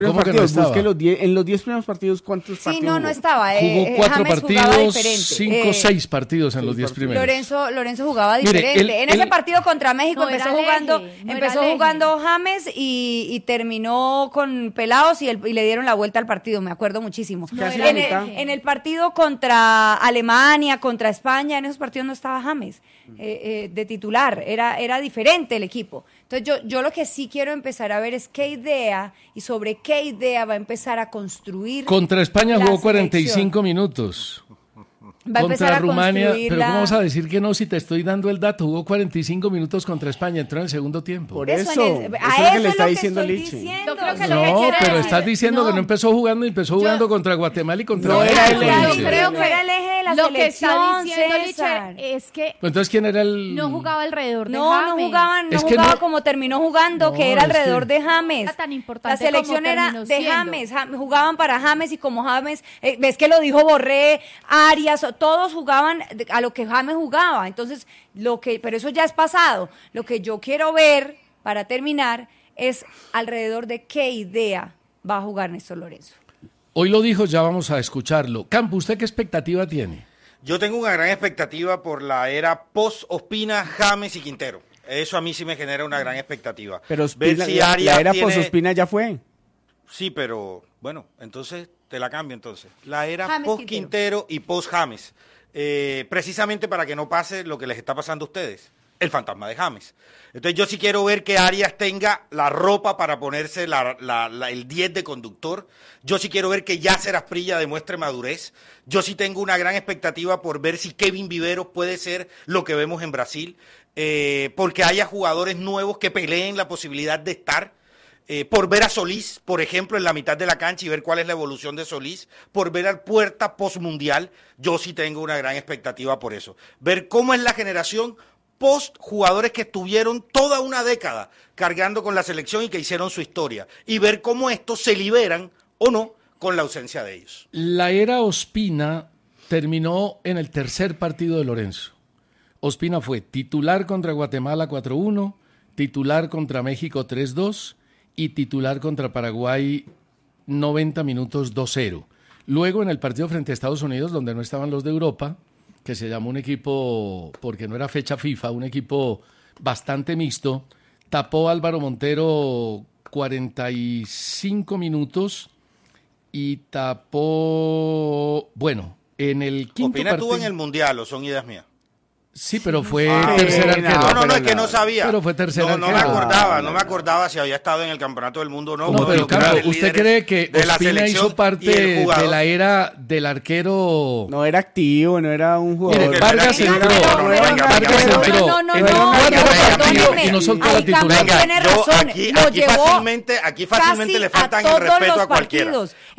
¿Cómo que no estaba? En los 10 primeros partidos, ¿cuántos partidos Sí, no estaba. Jugó 4 James partidos, diferente. 5, 6 partidos en los 10 primeros. Lorenzo jugaba Mire, diferente. En ese partido contra México empezó jugando James y terminó con pelados y le dieron la vuelta al partido, me acuerdo muchísimo. En el partido contra Alemania, contra España, en esos partidos no estaba James de titular, era diferente el equipo. Entonces yo lo que sí quiero empezar a ver es qué idea y sobre qué idea va a empezar a construir. Contra España jugó 45 minutos. Va a contra Rumania, construir pero ¿cómo vas a decir que no si te estoy dando el dato? Jugó 45 minutos contra España, entró en el segundo tiempo. Por eso es lo que le está diciendo Lichi. No, pero estás diciendo que no empezó jugando, empezó jugando contra Guatemala y contra Yo creo que era el eje de la lo selección, que está diciendo César. es que entonces ¿quién era el...? no jugaba alrededor de No James. No jugaba como terminó jugando, que era alrededor de James. Era tan importante La selección como era terminó de siendo. James, jugaban para James y como James, ves que lo dijo Borré, Arias, todos jugaban a lo que James jugaba. Entonces, pero eso ya es pasado. Lo que yo quiero ver, para terminar, es alrededor de qué idea va a jugar Néstor Lorenzo. Hoy lo dijo, ya vamos a escucharlo. Campo, ¿usted qué expectativa tiene? Yo tengo una gran expectativa por la era post-Ospina, James y Quintero. Eso a mí sí me genera una gran expectativa. Pero Ospina, la era post-Ospina ya fue. Sí, pero bueno, entonces te la cambio entonces. La era James post-Quintero y post-James. Precisamente para que no pase lo que les está pasando a ustedes, el fantasma de James. Entonces yo sí quiero ver que Arias tenga la ropa para ponerse el 10 de conductor. Yo sí quiero ver que Yasser Asprilla demuestre madurez. Yo sí tengo una gran expectativa por ver si Kevin Viveros puede ser lo que vemos en Brasil, porque haya jugadores nuevos que peleen la posibilidad de estar. Por ver a Solís, por ejemplo, en la mitad de la cancha y ver cuál es la evolución de Solís, por ver al Puerta post-mundial, yo sí tengo una gran expectativa por eso. Ver cómo es la generación post-jugadores que estuvieron toda una década cargando con la selección y que hicieron su historia, y ver cómo estos se liberan o no con la ausencia de ellos. La era Ospina terminó en el tercer partido de Lorenzo. Ospina fue titular contra Guatemala 4-1, titular contra México 3-2, y titular contra Paraguay 90 minutos 2-0. Luego en el partido frente a Estados Unidos, donde no estaban los de Europa, que se llamó un equipo, porque no era fecha FIFA, un equipo bastante mixto, tapó Álvaro Montero 45 minutos y tapó, bueno, en el quinto Opina partido... tú en el Mundial, o son ideas mías. Sí, pero fue tercer arquero. No, es que no sabía. Pero fue tercer arquero. No me acordaba si había estado en el Campeonato del Mundo o no. No, pero claro, ¿usted cree que Ospina hizo parte de la era del arquero? No era activo, no era un jugador. Mire, Vargas entró. Y no soltó la titular. Aquí fácilmente le faltan el respeto a cualquiera.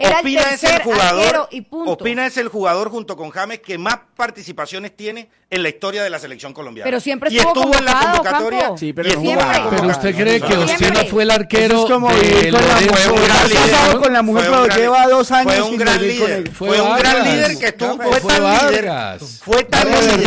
Ospina es el jugador junto con James que más participaciones tiene en la historia de la selección colombiana. Pero siempre estuvo en la convocatoria. Campo. Sí, pero usted cree que Ospina fue el arquero con la mujer, pero lleva 2 años. Fue un gran líder. Fue un gran líder que estuvo. Fue tan líder. Fue tan líder.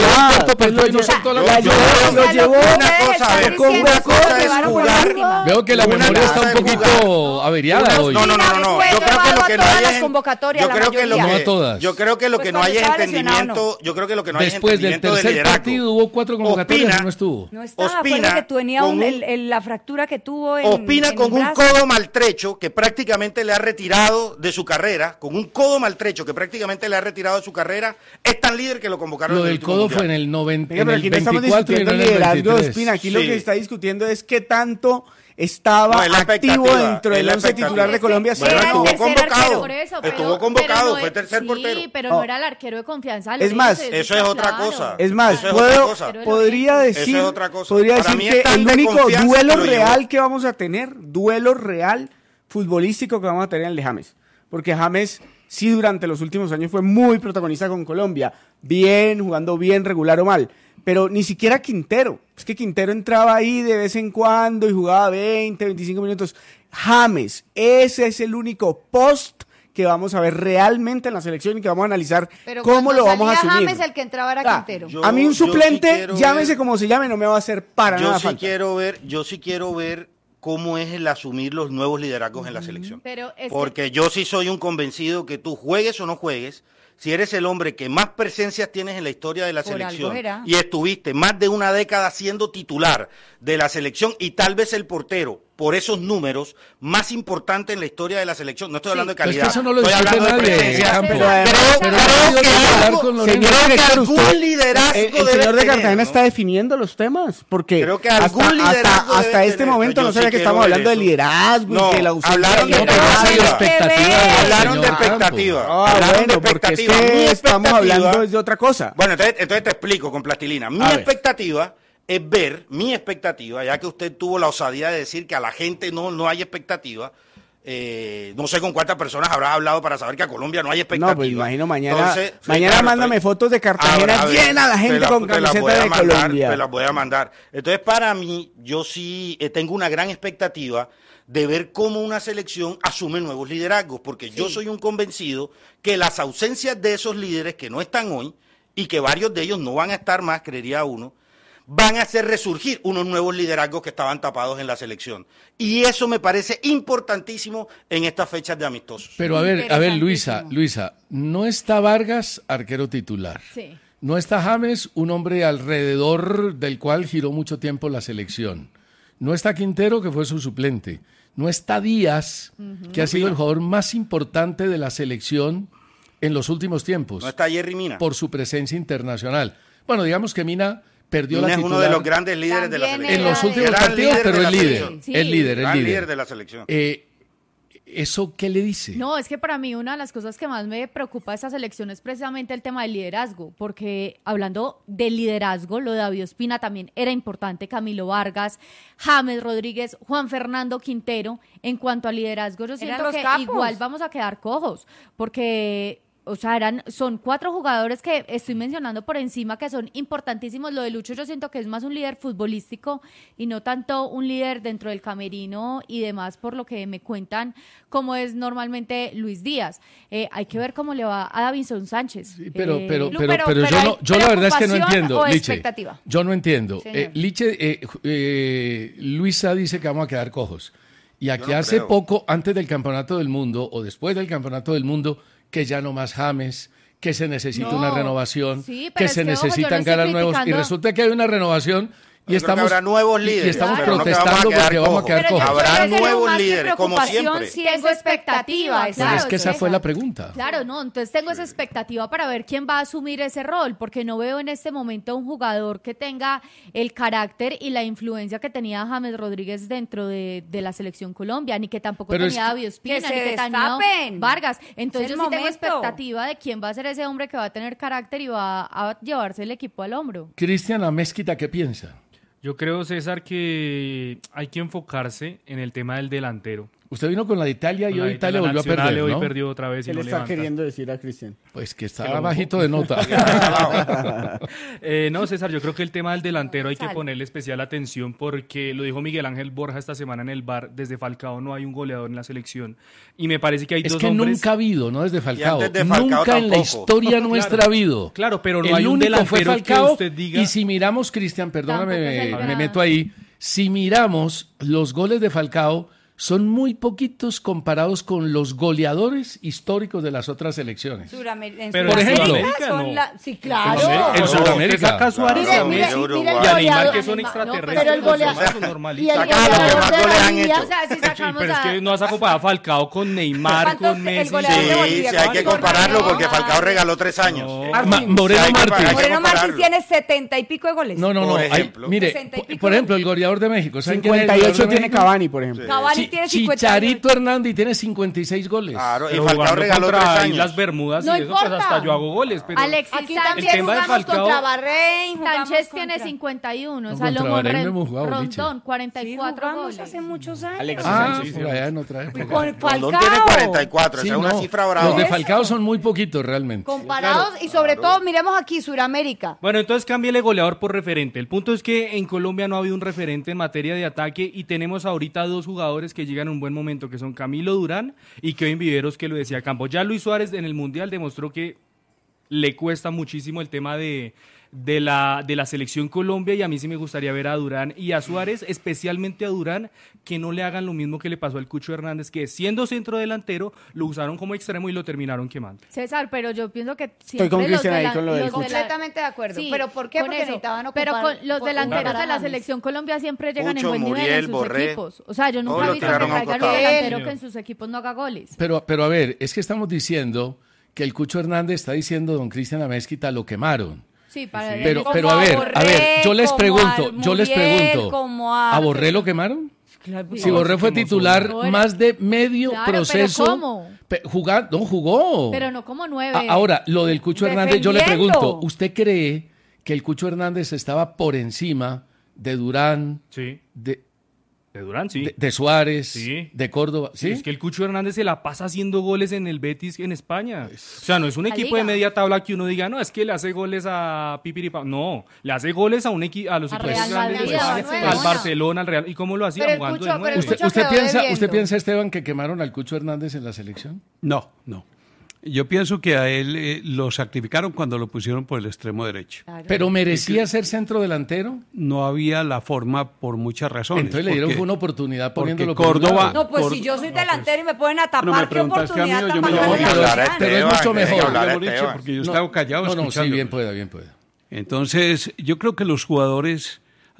Lo llevó. Una cosa es jugar. Veo que la memoria está un poquito averiada hoy. No. Yo creo que lo que no hay es convocatorias, yo creo que lo que no hay es entendimiento. Yo creo que lo que no hay es después del tercer partido hubo 4 convocatorias y no estuvo. No estaba, Ospina, fue que tenía la fractura que tuvo en Ospina en con el un brazo. codo maltrecho que prácticamente le ha retirado de su carrera, con un codo maltrecho que prácticamente le ha retirado de su carrera, es tan líder que lo convocaron. Lo del codo mundial. fue en el 90, Pero en aquí el no estamos 24 y no discutiendo en el el liderazgo de 23. Ospina. Aquí lo Sí. que está discutiendo es qué tanto estaba activo dentro del 11 titular de Colombia. Bueno, estuvo convocado. Por eso, Estuvo convocado, no fue es- tercer portero. Sí, pero no era el arquero de confianza. Es más, eso es otra cosa. Es más, Eso es otra cosa. podría decir, Eso es otra cosa. podría Para decir mí que es tan el de único confianza duelo que lo llevó. real que vamos a tener, duelo real futbolístico que vamos a tener en el de James. Porque James sí durante los últimos años fue muy protagonista con Colombia, bien, jugando bien, regular o mal. Pero ni siquiera Quintero. Es que Quintero entraba ahí de vez en cuando y jugaba 20, 25 minutos. James, ese es el único post que vamos a ver realmente en la selección y que vamos a analizar cómo lo vamos a asumir. James, el que entraba era Quintero. A mí un suplente, sí llámese como se llame, no me va a hacer para nada falta. Yo sí quiero ver cómo es el asumir los nuevos liderazgos en la selección. Pero Porque yo sí soy un convencido que tú juegues o no juegues, si eres el hombre que más presencias tienes en la historia de la selección y estuviste más de una década siendo titular de la selección y tal vez el portero, por esos números, más importante en la historia de la selección. No estoy hablando de calidad, eso no lo estoy hablando de nadie, presencia. El señor de Cartagena está definiendo los temas, porque creo que algún liderazgo hasta este momento no sabía que estamos hablando de liderazgo y que la ausencia de hablaron de expectativa. Bueno, porque es que estamos hablando de otra cosa. Bueno, entonces te explico con plastilina. Mi expectativa es ver, ya que usted tuvo la osadía de decir que a la gente no hay expectativa, no sé con cuántas personas habrás hablado para saber que a Colombia no hay expectativa. No, pues imagino mañana mándame fotos de Cartagena llena la gente con camiseta de Colombia. Te las voy a mandar. Entonces, para mí, yo sí tengo una gran expectativa de ver cómo una selección asume nuevos liderazgos, porque yo soy un convencido que las ausencias de esos líderes que no están hoy, y que varios de ellos no van a estar más, creería uno, van a hacer resurgir unos nuevos liderazgos que estaban tapados en la selección. Y eso me parece importantísimo en estas fechas de amistosos. Pero a ver, Luisa, no está Vargas, arquero titular. Sí. No está James, un hombre alrededor del cual giró mucho tiempo la selección. No está Quintero, que fue su suplente. No está Díaz, que ha sido el jugador más importante de la selección en los últimos tiempos. No está Jerry Mina. Por su presencia internacional. Bueno, digamos que Mina perdió la es titular uno de los grandes líderes de la selección. En los últimos partidos, pero el líder. Sí. El líder de la selección. ¿Eso qué le dice? No, es que para mí una de las cosas que más me preocupa de esta selección es precisamente el tema del liderazgo, porque hablando del liderazgo, lo de David Ospina también era importante, Camilo Vargas, James Rodríguez, Juan Fernando Quintero. En cuanto al liderazgo, yo siento que igual vamos a quedar cojos, porque... O sea, son 4 jugadores que estoy mencionando por encima que son importantísimos. Lo de Lucho yo siento que es más un líder futbolístico y no tanto un líder dentro del camerino y demás, por lo que me cuentan, como es normalmente Luis Díaz. Hay que ver cómo le va a Davinson Sánchez. Sí, pero yo la verdad es que no entiendo, Liche. Yo no entiendo. Luisa dice que vamos a quedar cojos. Y aquí hace poco, antes del Campeonato del Mundo o después del Campeonato del Mundo, que ya no más James, que se necesita una renovación, que se necesitan caras nuevos. Y resulta que hay una renovación y habrá nuevos líderes. Y estamos protestando porque vamos a quedar cojos. Habrá nuevos líderes, como siempre. Sí, tengo expectativa. Pero es que esa fue la pregunta. Claro, no, entonces tengo esa expectativa para ver quién va a asumir ese rol, porque no veo en este momento un jugador que tenga el carácter y la influencia que tenía James Rodríguez dentro de la selección Colombia, ni que tampoco tenía David Ospina, ni que tenía Vargas. Entonces yo sí tengo expectativa de quién va a ser ese hombre que va a tener carácter y va a llevarse el equipo al hombro. Cristian Amézquita, ¿qué piensa? Yo creo, César, que hay que enfocarse en el tema del delantero. Usted vino con la de Italia y hoy Italia volvió a perder, ¿no? Hoy perdió otra vez y ¿Qué no le está levanta. queriendo decir a Cristian? Pues que está bajito de nota. No, César, yo creo que el tema del delantero hay que ponerle especial atención porque lo dijo Miguel Ángel Borja esta semana en el bar, desde Falcao no hay un goleador en la selección. Y me parece que hay dos hombres... Es que nunca ha habido, ¿no? Desde Falcao. Nunca tampoco. En la historia nuestra ha habido. Claro, pero no hay un delantero que usted diga... Y si miramos, Cristian, perdóname, me meto ahí. Si miramos los goles de Falcao, son muy poquitos comparados con los goleadores históricos de las otras selecciones. Pero por ejemplo, sí, claro. En Sudamérica. Saca a Suárez y a Messi y a Neymar, que son extraterrestres. Pero el goleador normales. y el goleador de la Liga, o sea, si sacamos pero es que no vas a comparar a Falcao con Neymar, con Messi. Sí, hay que compararlo porque Falcao regaló 3 años. Moreno Martins tiene 70 y pico de goles. No. Mire, por ejemplo, el goleador de México. 58 tiene Cavani, por ejemplo. Cavani tiene 58. Chicharito Hernández tiene 56 goles. Claro, y Pero Falcao regaló 3 años. las Bermudas no y eso, importa. pues hasta yo hago goles. Pero Alexis Aquí Sánchez, también tema de jugamos Falcao- contra Bahrein. Sánchez tiene 51, No, Salomón contra Bahrein no hemos jugado, Rondón, 44 goles. hace muchos años. Alexis Por Sánchez. allá en otra época. Con Rondón Falcao. tiene 44, Sí, esa es una no, cifra brava. los de Falcao son muy poquitos realmente. Comparados y sobre todo, miremos aquí, Sudamérica. Bueno, entonces cámbiale goleador por referente. El punto es que en Colombia no ha habido un referente en materia de ataque y tenemos ahorita 2 jugadores que llegan en un buen momento, que son Camilo Durán y Kevin Viveros, que lo decía Campos. Ya Luis Suárez en el Mundial demostró que le cuesta muchísimo el tema de de la selección Colombia, y a mí sí me gustaría ver a Durán y a Suárez, especialmente a Durán, que no le hagan lo mismo que le pasó al Cucho Hernández, que siendo centro delantero lo usaron como extremo y lo terminaron quemando. César, pero yo pienso que estoy con Cristian ahí con lo del Cucho. Completamente de acuerdo. Sí, pero ¿por qué? Porque necesitaban ocupar. Pero con los delanteros de la selección Colombia siempre llegan en buen nivel en sus equipos. O sea, yo nunca he visto que traigan un delantero que en sus equipos no haga goles. Pero a ver, es que estamos diciendo que el Cucho Hernández, está diciendo don Cristian Amezquita, lo quemaron. Sí, para pero a ver, yo les pregunto, ¿a Borré lo quemaron? Claro, si Borré fue titular más de medio proceso. ¿Pero cómo? No jugó. Pero no como 9. Ahora, lo del Cucho Hernández, yo le pregunto, ¿usted cree que el Cucho Hernández estaba por encima de Durán? Sí. De Durán, sí. De Suárez, sí. De Córdoba, ¿sí? Es que el Cucho Hernández se la pasa haciendo goles en el Betis en España. O sea, no es un equipo de media tabla que uno diga, no, es que le hace goles a Pipiripa. No, le hace goles a los equipos grandes de España, al Barcelona, al Real. ¿Y cómo lo hacía? Jugando de nueve. ¿Usted piensa, Esteban, que quemaron al Cucho Hernández en la selección? No. Yo pienso que a él lo sacrificaron cuando lo pusieron por el extremo derecho. Claro. ¿Pero merecía ser centro delantero? No había la forma por muchas razones. Entonces le dieron una oportunidad poniéndolo Córdoba. No, pues si yo soy delantero y me ponen a tapar, ¿qué oportunidad pero es mucho mejor. Porque yo estaba callado escuchando. Sí, bien pueda. Entonces, yo creo que a los jugadores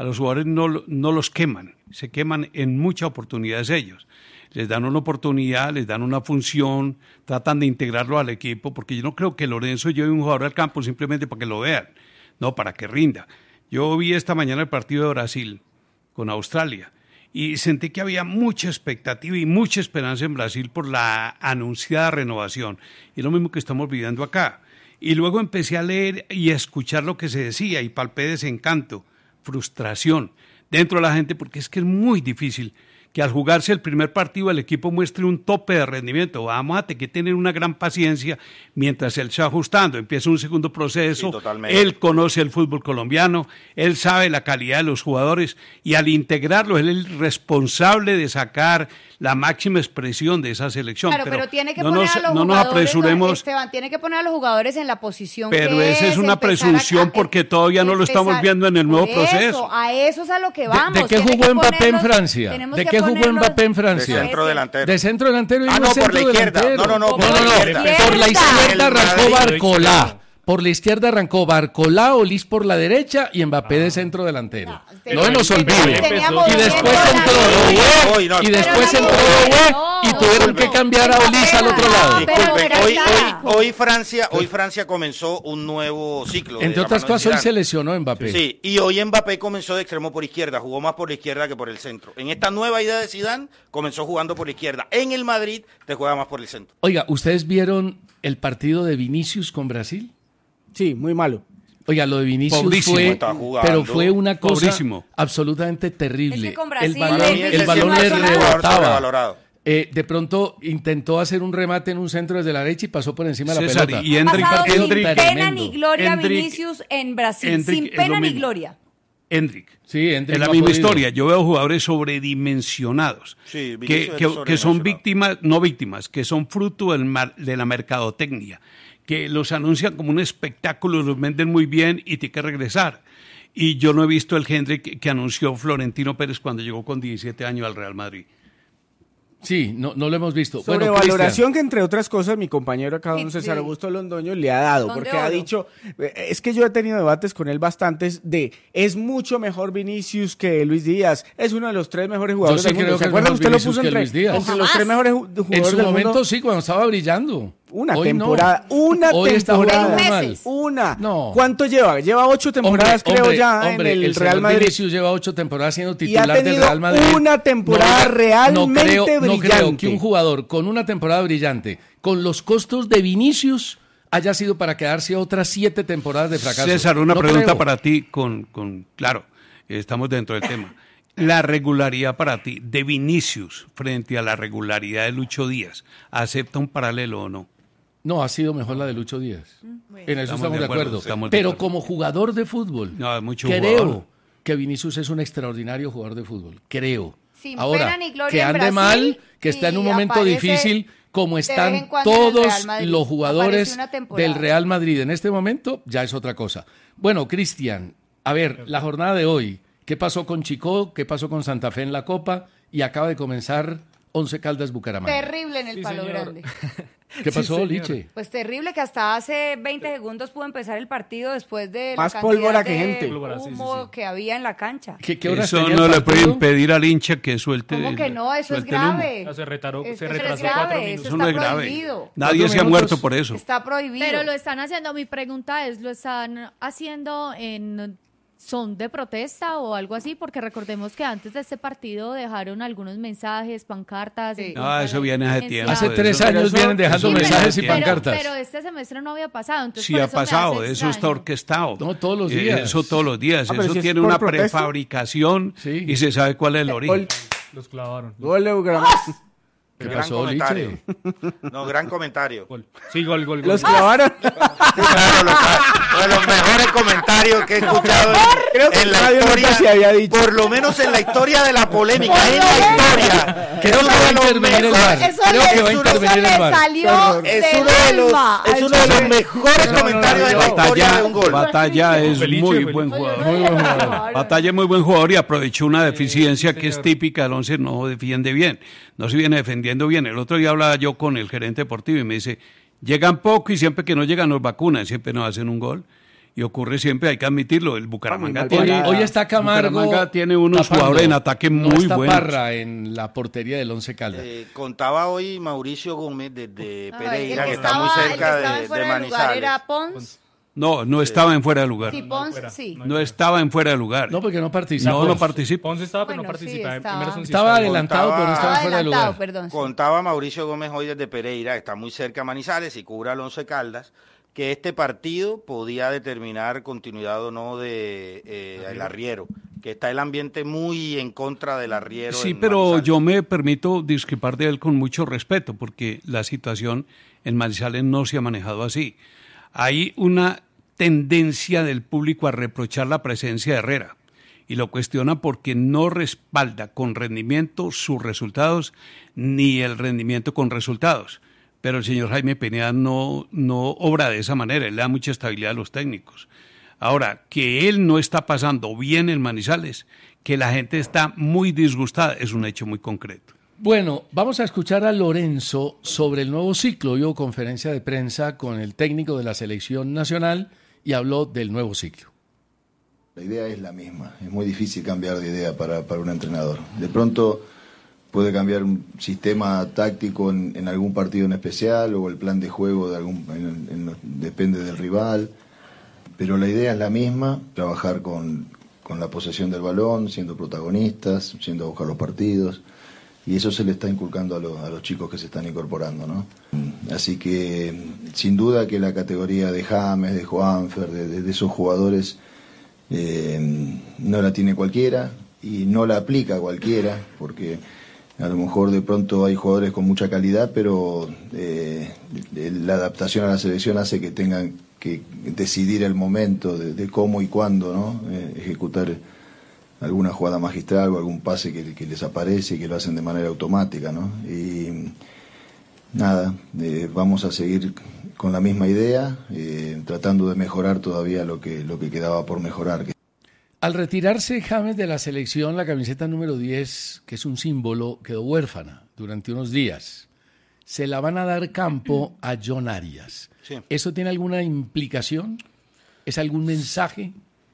no los queman. Se queman en muchas oportunidades ellos. Les dan una oportunidad, les dan una función, tratan de integrarlo al equipo, porque yo no creo que Lorenzo lleve un jugador al campo simplemente para que lo vean, no, para que rinda. Yo vi esta mañana el partido de Brasil con Australia y sentí que había mucha expectativa y mucha esperanza en Brasil por la anunciada renovación. Y lo mismo que estamos viviendo acá. Y luego empecé a leer y a escuchar lo que se decía y palpé desencanto, frustración dentro de la gente, porque es que es muy difícil que al jugarse el primer partido el equipo muestre un tope de rendimiento. Vamos a tener que tener una gran paciencia mientras él se va ajustando. Empieza un segundo proceso, sí, él conoce el fútbol colombiano, él sabe la calidad de los jugadores y al integrarlo él es el responsable de sacar la máxima expresión de esa selección. Claro, pero tiene que poner a los jugadores, nos apresuremos, Esteban, tiene que poner a los jugadores en la posición pero esa es una presunción porque todavía no lo estamos viendo en el nuevo proceso. A eso es a lo que vamos. ¿De qué jugó Mbappé en Francia? ¿De qué jugó Mbappé en Francia? De centro delantero. De centro delantero y no, por la izquierda. No, por la izquierda arrancó Barcolá. Por la izquierda arrancó Barcolá, Olís por la derecha y Mbappé de centro delantero. No nos olvide. Y después entró y tuvieron que cambiar a Olís al otro lado. Disculpen, hoy Francia comenzó un nuevo ciclo. Entre otras cosas, hoy se lesionó Mbappé. Sí, y hoy Mbappé comenzó de extremo por izquierda, jugó más por la izquierda que por el centro. En esta nueva idea de Zidane, comenzó jugando por la izquierda. En el Madrid, te juega más por el centro. Oiga, ¿ustedes vieron el partido de Vinicius con Brasil? Sí, muy malo. Oiga, lo de Vinicius fue una cosa absolutamente terrible. Es que con Brasil, el balón le rebotaba. De pronto intentó hacer un remate en un centro desde la derecha y pasó por encima de la pelota. Y sin pena ni gloria Vinicius en Brasil, sin pena ni gloria. Endrick. Sí, es la misma historia. Yo veo jugadores sobredimensionados que son víctimas, que son fruto de la mercadotecnia, que los anuncian como un espectáculo, los venden muy bien y tiene que regresar. Y yo no he visto el Hendrick que anunció Florentino Pérez cuando llegó con 17 años al Real Madrid. Sí, no lo hemos visto. Sobre valoración que, entre otras cosas, mi compañero acá, don César Augusto Londoño, le ha dado, porque ha dicho, es que yo he tenido debates con él bastantes es mucho mejor Vinicius que Luis Díaz, es uno de los 3 mejores jugadores del mundo. ¿Se acuerdan? Usted lo puso entre los 3 mejores jugadores del mundo. En su momento sí, cuando estaba brillando. Una temporada. No. ¿Cuánto lleva? Lleva 8 temporadas, en el Real Madrid. Vinicius lleva 8 temporadas siendo titular del Real Madrid. Una temporada realmente brillante. No creo que un jugador con una temporada brillante, con los costos de Vinicius, haya sido para quedarse otras 7 temporadas de fracaso. César, una pregunta para ti, claro, estamos dentro del tema. La regularidad para ti de Vinicius frente a la regularidad de Lucho Díaz, ¿acepta un paralelo o no? No, ha sido mejor la de Lucho Díaz. En eso estamos de acuerdo. Pero como jugador de fútbol, creo que Vinicius es un extraordinario jugador de fútbol. Creo. Sin ahora, pena ni gloria que ande en Brasil, mal, que está en un momento difícil, como están todos los jugadores del Real Madrid en este momento, ya es otra cosa. Bueno, Cristian, a ver, la jornada de hoy, ¿qué pasó con Chicó? ¿Qué pasó con Santa Fe en la Copa? Y acaba de comenzar Once Caldas Bucaramanga. Terrible en el Palo Grande. ¿Qué pasó, Liche? Pues terrible, que hasta hace 20 segundos pudo empezar el partido después de más la pólvora cantidad que de gente. humo que había en la cancha. ¿Qué horas eso tenía no el le puede partido? impedir al hincha que suelte. ¿Cómo que no? Eso es suelte el humo. grave. Se retrasó Es 4 grave, minutos. Eso no es grave. prohibido. Nadie 4 se ha minutos. muerto por eso. Está prohibido. Pero lo están haciendo, mi pregunta es, ¿lo están haciendo en son de protesta o algo así? Porque recordemos que antes de este partido dejaron algunos mensajes, pancartas. Sí. Ah, eso viene hace tiempo. Hace Eso- 3 años eso- vienen dejando eso mensajes y pero- pancartas. Pero este semestre no había pasado. Entonces Sí por ha eso me pasado, hace eso está extraño. orquestado. No, todos los días. Eso todos los días. pero Eso si es tiene por una protesta. prefabricación Sí. y se sabe cuál es el origen. Los clavaron. Gol de Bucaramanga. ¿Qué Gran pasó, comentario. Liche? No, gran comentario. Gol. Sí, gol. Los clavaron. Uno de los mejores comentarios que he escuchado Creo que en la nadie nunca se historia, había dicho. por lo menos en la historia de la polémica, en la historia. Creo que va a intervenir el VAR. Eso Creo le- que va a eso intervenir le el VAR. salió Es del uno de los, alma. es uno de los mejores comentarios de la historia de un gol. Batalla es Felice, muy Felice. buen jugador. Muy buen jugador. Batalla es muy buen jugador y aprovechó una deficiencia que es típica del Once, no defiende bien, no se viene defendiendo bien. El otro día hablaba yo con el gerente deportivo y me dice, llegan poco y siempre que no llegan nos vacunan, siempre nos hacen un gol. Y ocurre siempre, hay que admitirlo, el Bucaramanga Muy mal tiene, parada. Hoy está Camargo. Bucaramanga tiene unos tapando. jugadores en ataque No muy está buenos. Parra en la portería del Once Caldas. Contaba hoy Mauricio Gómez desde Ay, Pereira, el que está muy el que cerca estaba en de fuera lugar Manizales. era Pons. No estaba en fuera de lugar. Sí, Pons, sí. No estaba en fuera de lugar. No, porque no participó. No participó. Ponce estaba, pero no Bueno, sí, participaba. estaba. Emerson sí Estaba adelantado, pero no estaba Estaba fuera de adelantado, lugar. perdón. sí. Contaba Mauricio Gómez hoy desde Pereira, que está muy cerca de Manizales y cubre al Once Caldas, que este partido podía determinar continuidad o no de el arriero, que está el ambiente muy en contra del arriero. Sí, en pero Manizales. yo me permito discrepar de él con mucho respeto, porque la situación en Manizales no se ha manejado así. Hay una tendencia del público a reprochar la presencia de Herrera y lo cuestiona porque no respalda con rendimiento sus resultados ni el rendimiento con resultados. Pero el señor Jaime Pineda no obra de esa manera, él le da mucha estabilidad a los técnicos. Ahora, que él no está pasando bien en Manizales, que la gente está muy disgustada, es un hecho muy concreto. Bueno, vamos a escuchar a Lorenzo sobre el nuevo ciclo. Hubo conferencia de prensa con el técnico de la selección nacional y habló del nuevo ciclo. La idea es la misma, es muy difícil cambiar de idea para un entrenador. De pronto puede cambiar un sistema táctico en algún partido en especial o el plan de juego de depende del rival, pero la idea es la misma, trabajar con la posesión del balón, siendo protagonistas, siendo a buscar los partidos, y eso se le está inculcando a los chicos que se están incorporando, ¿no? Así que sin duda que la categoría de James, de Juanfer, de esos jugadores no la tiene cualquiera y no la aplica cualquiera, porque a lo mejor de pronto hay jugadores con mucha calidad, pero la adaptación a la selección hace que tengan que decidir el momento de cómo y cuándo, ¿no? Ejecutar alguna jugada magistral o algún pase que les aparece y que lo hacen de manera automática, ¿no? Y nada, vamos a seguir con la misma idea, tratando de mejorar todavía lo que quedaba por mejorar. Al retirarse James de la selección, la camiseta número 10, que es un símbolo, quedó huérfana durante unos días. Se la van a dar campo a John Arias. Sí. ¿Eso tiene alguna implicación? ¿Es algún mensaje?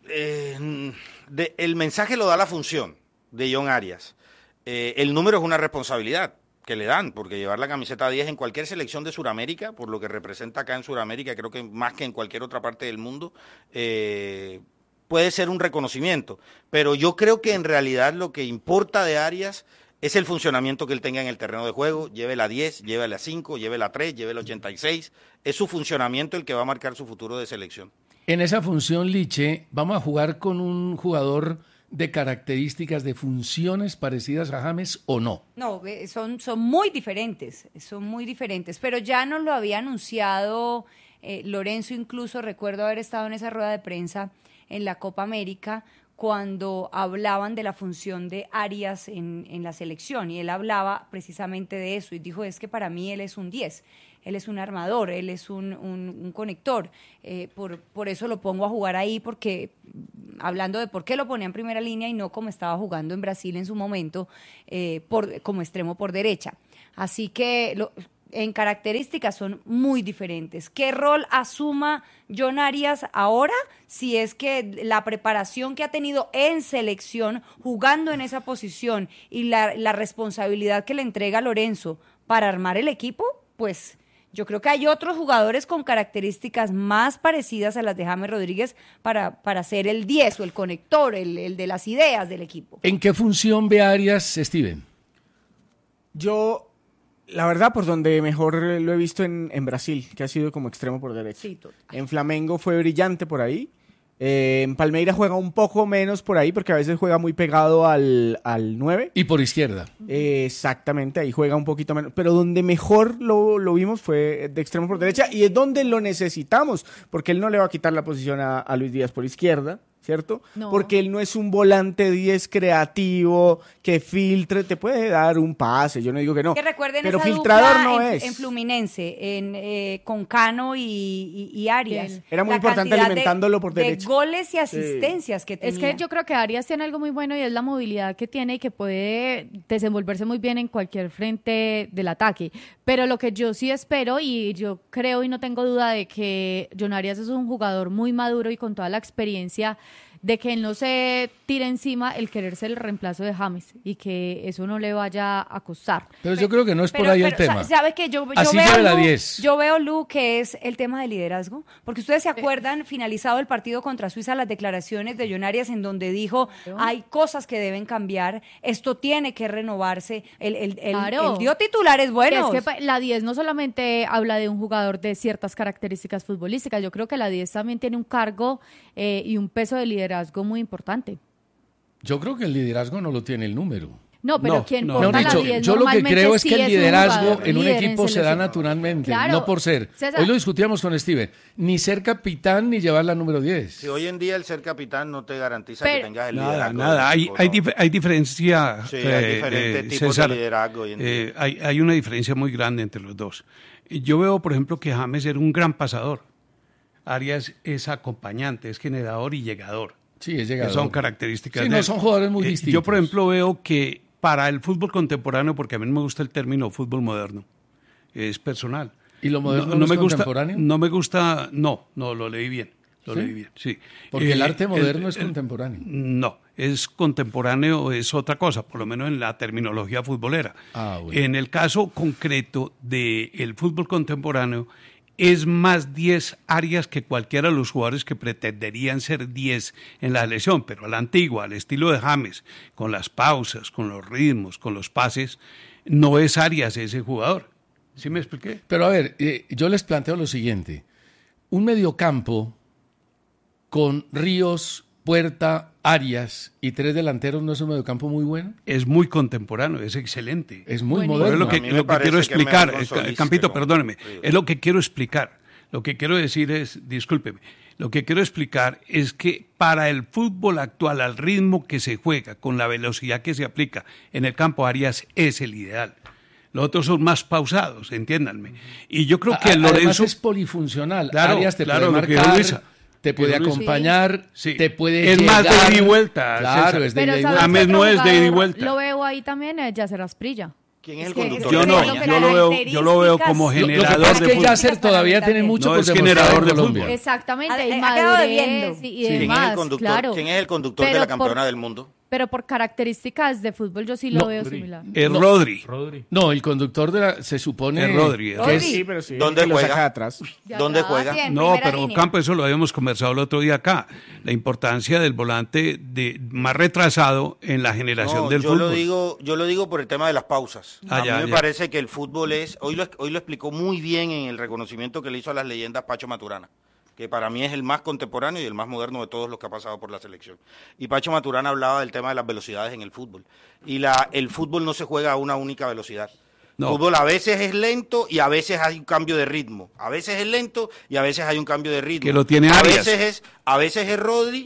El mensaje lo da la función de John Arias. El número es una responsabilidad que le dan, porque llevar la camiseta 10 en cualquier selección de Sudamérica, por lo que representa acá en Sudamérica, creo que más que en cualquier otra parte del mundo, puede ser un reconocimiento. Pero yo creo que en realidad lo que importa de Arias es el funcionamiento que él tenga en el terreno de juego. Lleve la 10, lleve la 5, lleve la 3, lleve la 86. Es su funcionamiento el que va a marcar su futuro de selección. En esa función, Liche, ¿vamos a jugar con un jugador de características, de funciones parecidas a James o no? No, son muy diferentes, pero ya nos lo había anunciado Lorenzo, incluso recuerdo haber estado en esa rueda de prensa en la Copa América, cuando hablaban de la función de Arias en la selección, y él hablaba precisamente de eso, y dijo, es que para mí él es un 10, él es un armador, él es un conector, por eso lo pongo a jugar ahí, porque hablando de por qué lo ponía en primera línea y no como estaba jugando en Brasil en su momento, como extremo por derecha. Así que en características son muy diferentes. ¿Qué rol asuma John Arias ahora? Si es que la preparación que ha tenido en selección, jugando en esa posición, y la responsabilidad que le entrega Lorenzo para armar el equipo, pues yo creo que hay otros jugadores con características más parecidas a las de James Rodríguez para ser el 10 o el conector, el de las ideas del equipo. ¿En qué función ve Arias, Steven? Yo, la verdad, por donde mejor lo he visto en Brasil, que ha sido como extremo por derecha. Sí, total. En Flamengo fue brillante por ahí. En Palmeiras juega un poco menos por ahí, porque a veces juega muy pegado al 9. Y por izquierda. Exactamente, ahí juega un poquito menos. Pero donde mejor lo vimos fue de extremo por derecha, y es donde lo necesitamos, porque él no le va a quitar la posición a Luis Díaz por izquierda, ¿cierto? No. Porque él no es un volante 10 creativo que filtre, te puede dar un pase, yo no digo que no, Que recuerden pero esa filtrador dupla no en, es. en Fluminense, con Cano y Arias. Era muy La importante cantidad alimentándolo por derecha. de goles y asistencias que tenía. Es que yo creo que Arias tiene algo muy bueno, y es la movilidad que tiene, y que puede desenvolverse muy bien en cualquier frente del ataque. Pero lo que yo sí espero, y yo creo y no tengo duda de que John Arias es un jugador muy maduro y con toda la experiencia, de que él no se tire encima el querer ser el reemplazo de James, y que eso no le vaya a costar. Pero yo creo que no es por ahí el tema. ¿Sabe qué? Yo Así veo, lleve la Lu, 10. yo veo, Lu, que es el tema del liderazgo, porque ustedes se acuerdan, finalizado el partido contra Suiza, las declaraciones de John Arias, en donde dijo, hay cosas que deben cambiar, esto tiene que renovarse, Claro. el dio titulares buenos. Es que la 10 no solamente habla de un jugador de ciertas características futbolísticas, yo creo que la 10 también tiene un cargo y un peso de liderazgo muy importante. Yo creo que el liderazgo no lo tiene el número. No, pero No, quien no. porta Mejor la dicho, 10 yo lo que normalmente creo es sí que el un liderazgo jugador en un líder equipo se da selección. naturalmente, Claro. no por ser. César. Hoy lo discutíamos con Steven, ni ser capitán ni llevar la número 10. Si hoy en día el ser capitán no te garantiza Pero- que tengas el Nada, liderazgo. nada. del equipo, ¿no? Hay diferencia. Sí, hay diferentes tipos César, de liderazgo hoy en día. hay una diferencia muy grande entre los dos. Yo veo, por ejemplo, que James era un gran pasador. Arias es acompañante, es generador y llegador. Sí, es Que llegador. son características Sí, de no él. son jugadores muy distintos. Yo, por ejemplo, veo que para el fútbol contemporáneo, porque a mí no me gusta el término fútbol moderno, es personal. ¿Y lo moderno no es me gusta, contemporáneo? no me gusta, no, lo leí bien. Lo leí bien, sí. Porque el arte moderno es contemporáneo. No, es contemporáneo, es otra cosa, por lo menos en la terminología futbolera. Ah, bueno. En el caso concreto del fútbol contemporáneo, es más 10 Arias que cualquiera de los jugadores que pretenderían ser 10 en la selección, pero a la antigua, al estilo de James, con las pausas, con los ritmos, con los pases, no es Arias ese jugador. ¿Sí me expliqué? Pero a ver, yo les planteo lo siguiente. Un mediocampo con Ríos, Puerta, Arias y 3 delanteros no es un mediocampo muy bueno. Es muy contemporáneo, es excelente. Es muy Buenísimo. Pero es moderno. lo que, A mí me lo que parece quiero que explicar, mejor con Solís Campito, que con perdóneme, Ríos. es lo que quiero explicar. Lo que quiero decir es, discúlpeme, lo que quiero explicar es que para el fútbol actual, al ritmo que se juega, con la velocidad que se aplica en el campo, Arias es el ideal. Los otros son más pausados, entiéndanme. Y yo creo que Además Lorenzo... es polifuncional. Claro, Arias te claro, puede lo que marcar, Luisa. te puede Que Luisa. acompañar, Sí. te puede Es más de llegar. ida y vuelta, Claro, César. es de Pero ida y ¿sabes vuelta. James qué no otro es de ida y jugador vuelta. Lo veo ahí también, Yacer Asprilla. ¿Quién es el Es que- conductor Yo de no, España? yo lo veo como Lo que generador pasa es de que fútbol. Yasser todavía tiene mucho No, por es demostrar generador en de Colombia. fútbol. Exactamente, y Ha quedado madurez debiendo. y ¿Quién demás, es el conductor, claro. ¿quién es el conductor de Pero la campeona del mundo? Pero por características de fútbol yo sí lo No, veo Rodri. similar. Es Rodri. Rodri. No, el conductor se supone Es Rodri. que es- Sí, pero sí. ¿Dónde que lo juega? saca de atrás. De ¿Dónde atrás, juega? sí, en No, primera pero línea. Campo, eso lo habíamos conversado el otro día acá. La importancia del volante más retrasado en la generación No, del yo fútbol. yo lo digo por el tema de las pausas. Ah, A mí ya, me ya. parece que el fútbol es, hoy lo explicó muy bien en el reconocimiento que le hizo a las leyendas Pacho Maturana, que para mí es el más contemporáneo y el más moderno de todos los que ha pasado por la selección. Y Pacho Maturana hablaba del tema de las velocidades en el fútbol. Y el fútbol no se juega a una única velocidad. No. El fútbol a veces es lento y a veces hay un cambio de ritmo. A veces es lento y a veces hay un cambio de ritmo. Que lo tiene a Arias. veces es Rodri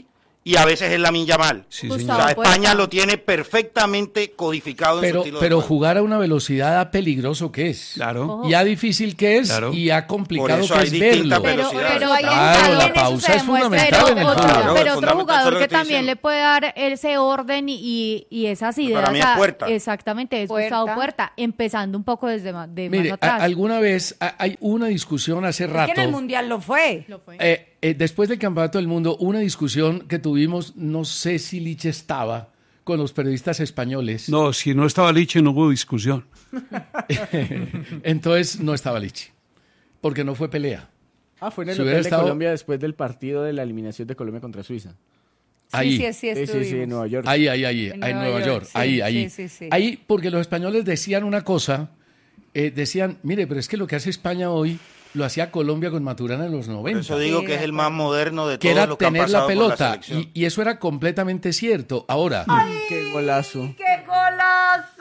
y a veces es Lamine Yamal. Sí, o señor. sea, España lo tiene perfectamente codificado en su estilo de pero juego. jugar a una velocidad a peligroso que es. Claro. Y a difícil que es y a complicado que es verlo. Pero claro, la pausa es fundamental en el fútbol. Pero otro jugador que también le puede dar ese orden y esas ideas. Para mí es Puerta. Exactamente, es Gustavo Puerta, empezando un poco desde más atrás. Alguna vez hay una discusión hace rato. Es que en el Mundial lo fue. Después del Campeonato del Mundo, una discusión que tuvimos, no sé si Liche estaba, con los periodistas españoles. No, si no estaba Liche no hubo discusión. Entonces no estaba Liche, porque no fue pelea. Fue en el hotel de Colombia después del partido de la eliminación de Colombia contra Suiza. Ahí. Sí, en Nueva York. Ahí, en Nueva York. Sí, ahí. Sí. Ahí, porque los españoles decían una cosa, decían, mire, pero es que lo que hace España hoy lo hacía Colombia con Maturana en los 90. Por eso digo que es el más moderno de que todos era los que han tener pasado la pelota, por la selección. y eso era completamente cierto. Ahora, ¡Qué golazo! ¡Qué golazo!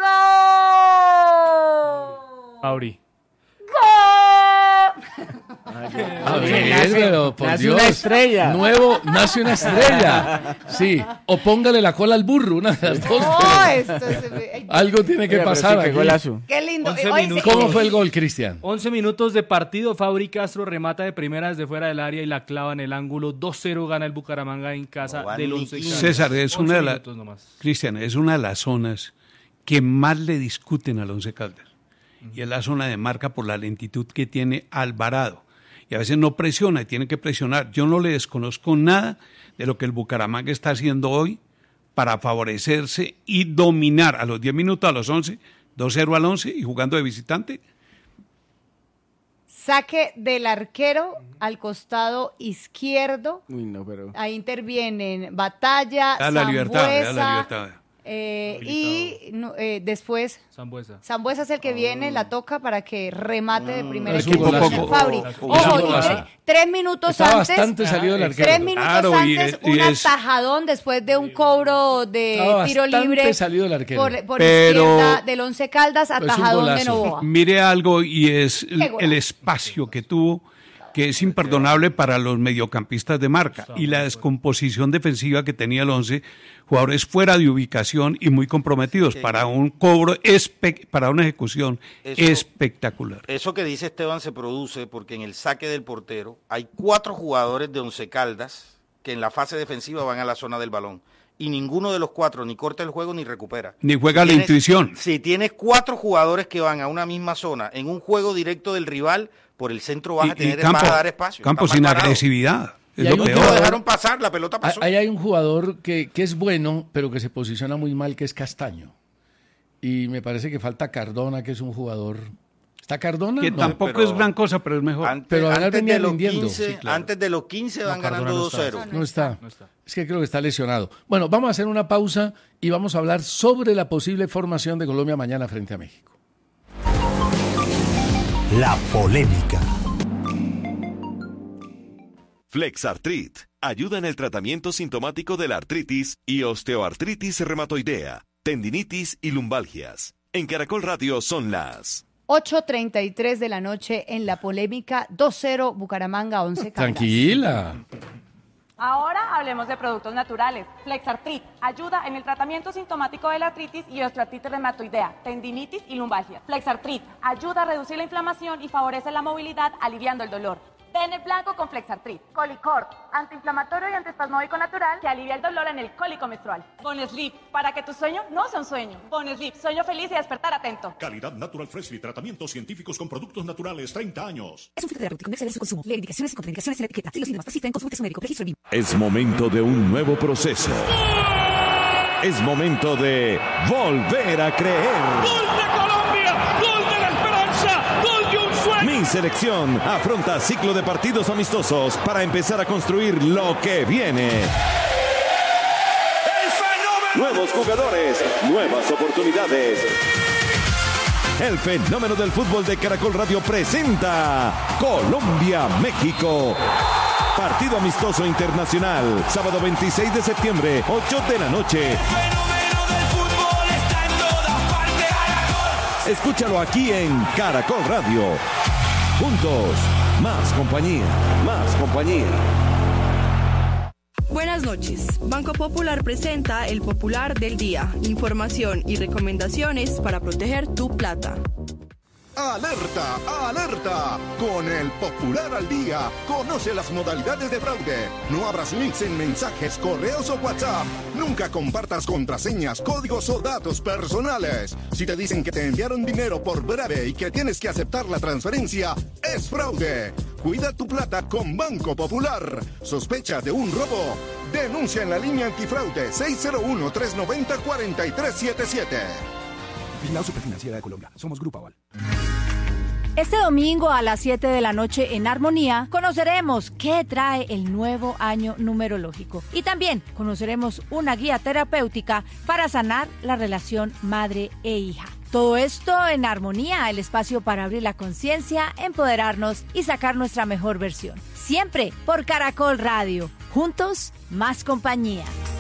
Auri. a ver, pero por nace Dios, una estrella. nuevo, nace una estrella. Sí, o póngale la cola al burro, una de las dos. Algo tiene que pasar. ¡Qué golazo! ¡Qué lindo! 11 minutos. ¿Cómo fue el gol, Cristian? 11 minutos de partido, Fabri Castro remata de primera desde fuera del área y la clava en el ángulo. 2-0 gana el Bucaramanga en casa del Once Caldas. César, es una de las, nomás. Cristian, es una de las zonas que más le discuten al Once Caldas. Y es la zona de marca por la lentitud que tiene Alvarado. Y a veces no presiona y tiene que presionar. Yo no le desconozco nada de lo que el Bucaramanga está haciendo hoy para favorecerse y dominar a los 10 minutos, a los 11, 2-0 al 11 y jugando de visitante. Saque del arquero al costado izquierdo. Uy, no, pero... Ahí intervienen Batalla, Da la libertad. después Sambuesa es el que viene, la toca para que remate de primera. Es un golazo. Fabri. Ojo, y 3 minutos Estaba antes. bastante salido del arquero. 3 minutos Claro, antes, un atajadón después de un cobro de Estaba tiro bastante libre salido del arquero. por Pero- izquierda del Once Caldas, atajadón de golazo. Novoa. Mire algo y es golazo. el espacio que tuvo, que es imperdonable para los mediocampistas de marca, y la descomposición defensiva que tenía el 11, jugadores fuera de ubicación y muy comprometidos para un cobro, para una ejecución espectacular. Eso que dice Esteban se produce porque en el saque del portero hay 4 jugadores de Once Caldas que en la fase defensiva van a la zona del balón. Y ninguno de los 4 ni corta el juego ni recupera. Ni juega la intuición. Si tienes 4 jugadores que van a una misma zona en un juego directo del rival, por el centro vas a tener más a dar espacio. Campo Está sin mal parado. agresividad. Es Y hay lo un No peor. lo dejaron pasar, la pelota pasó. Ahí hay un jugador que es bueno, pero que se posiciona muy mal, que es Castaño. Y me parece que falta Cardona, que es un jugador... ¿Está Cardona? Que No. tampoco pero- es gran cosa, pero es mejor. Pero ahora antes, venía de los rindiendo. 15, Sí, claro. antes de los 15 van Cardona ganando no está. 2-0. No está. No está. Es que creo que está lesionado. Bueno, vamos a hacer una pausa y vamos a hablar sobre la posible formación de Colombia mañana frente a México. La polémica. Flexartrit ayuda en el tratamiento sintomático de la artritis y osteoartritis reumatoidea, tendinitis y lumbalgias. En Caracol Radio son las 8:33 de la noche en La Polémica, 2-0 Bucaramanga, 11 Caldas. Tranquila. Ahora hablemos de productos naturales. Flexartrit ayuda en el tratamiento sintomático de la artritis y osteoartritis reumatoidea, tendinitis y lumbalgia. Flexartrit ayuda a reducir la inflamación y favorece la movilidad, aliviando el dolor. Ven el blanco con Flexartrit. Colicort, antiinflamatorio y antiespasmódico natural que alivia el dolor en el cólico menstrual. Bonesleep, para que tu sueño no sea un sueño. Bonesleep, sueño feliz y despertar atento. Calidad Natural Freshly, tratamientos científicos con productos naturales, 30 años. Es un filtro terapéutico, no exceder su consumo. Lee indicaciones y contraindicaciones en la etiqueta. Si los síntomas persisten, consulte a su médico. Registro BIM. Es momento de un nuevo proceso. Es momento de volver a creer. ¡Gol de Colombia! ¡Gol de la esperanza! ¡Gol de un sueño! Mi selección afronta ciclo de partidos amistosos para empezar a construir lo que viene. ¡El fenómeno! Nuevos jugadores, nuevas oportunidades. El fenómeno del fútbol de Caracol Radio presenta Colombia-México. Partido amistoso internacional, sábado 26 de septiembre, 8 de la noche. El fenómeno del fútbol está en todas partes. ¡Caracol! Escúchalo aquí en Caracol Radio. Juntos, más compañía, más compañía. Buenas noches. Banco Popular presenta el Popular del Día. Información y recomendaciones para proteger tu plata. ¡Alerta! ¡Alerta! Con el Popular al Día, conoce las modalidades de fraude. No abras links en mensajes, correos o WhatsApp. Nunca compartas contraseñas, códigos o datos personales. Si te dicen que te enviaron dinero por breve y que tienes que aceptar la transferencia, es fraude. Cuida tu plata con Banco Popular. ¿Sospecha de un robo? Denuncia en la línea antifraude 601-390-4377. Vigilado Superfinanciera de Colombia. Somos Grupo Aval. Este domingo a las 7 de la noche en Armonía conoceremos qué trae el nuevo año numerológico y también conoceremos una guía terapéutica para sanar la relación madre e hija. Todo esto en Armonía, el espacio para abrir la conciencia, empoderarnos y sacar nuestra mejor versión. Siempre por Caracol Radio. Juntos, más compañía.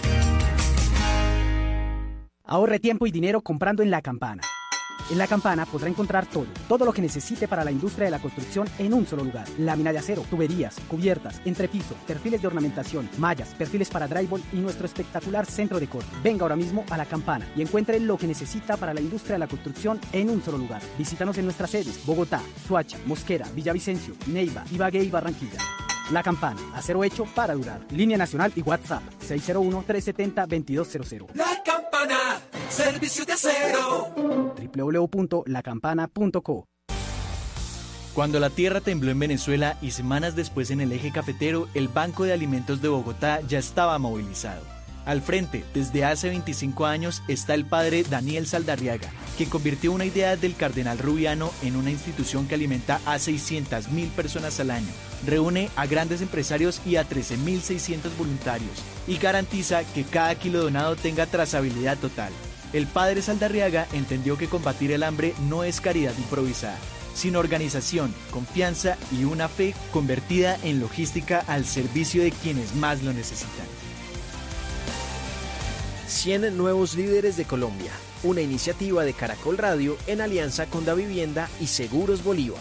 Ahorre tiempo y dinero comprando en La Campana. En La Campana podrá encontrar todo lo que necesite para la industria de la construcción en un solo lugar. Lámina de acero, tuberías, cubiertas, entrepiso, perfiles de ornamentación, mallas, perfiles para drywall y nuestro espectacular centro de corte. Venga ahora mismo a La Campana y encuentre lo que necesita para la industria de la construcción en un solo lugar. Visítanos en nuestras sedes: Bogotá, Soacha, Mosquera, Villavicencio, Neiva, Ibagué y Barranquilla. La Campana, acero hecho para durar. Línea nacional y WhatsApp 601-370-2200. La Campana, servicio de acero. www.lacampana.co. Cuando la tierra tembló en Venezuela y semanas después en el eje cafetero, el Banco de Alimentos de Bogotá ya estaba movilizado. Al frente, desde hace 25 años, está el padre Daniel Saldarriaga, quien convirtió una idea del cardenal Rubiano en una institución que alimenta a 600.000 personas al año, reúne a grandes empresarios y a 13.600 voluntarios y garantiza que cada kilo donado tenga trazabilidad total. El padre Saldarriaga entendió que combatir el hambre no es caridad improvisada, sino organización, confianza y una fe convertida en logística al servicio de quienes más lo necesitan. 100 nuevos líderes de Colombia, una iniciativa de Caracol Radio en alianza con Davivienda y Seguros Bolívar.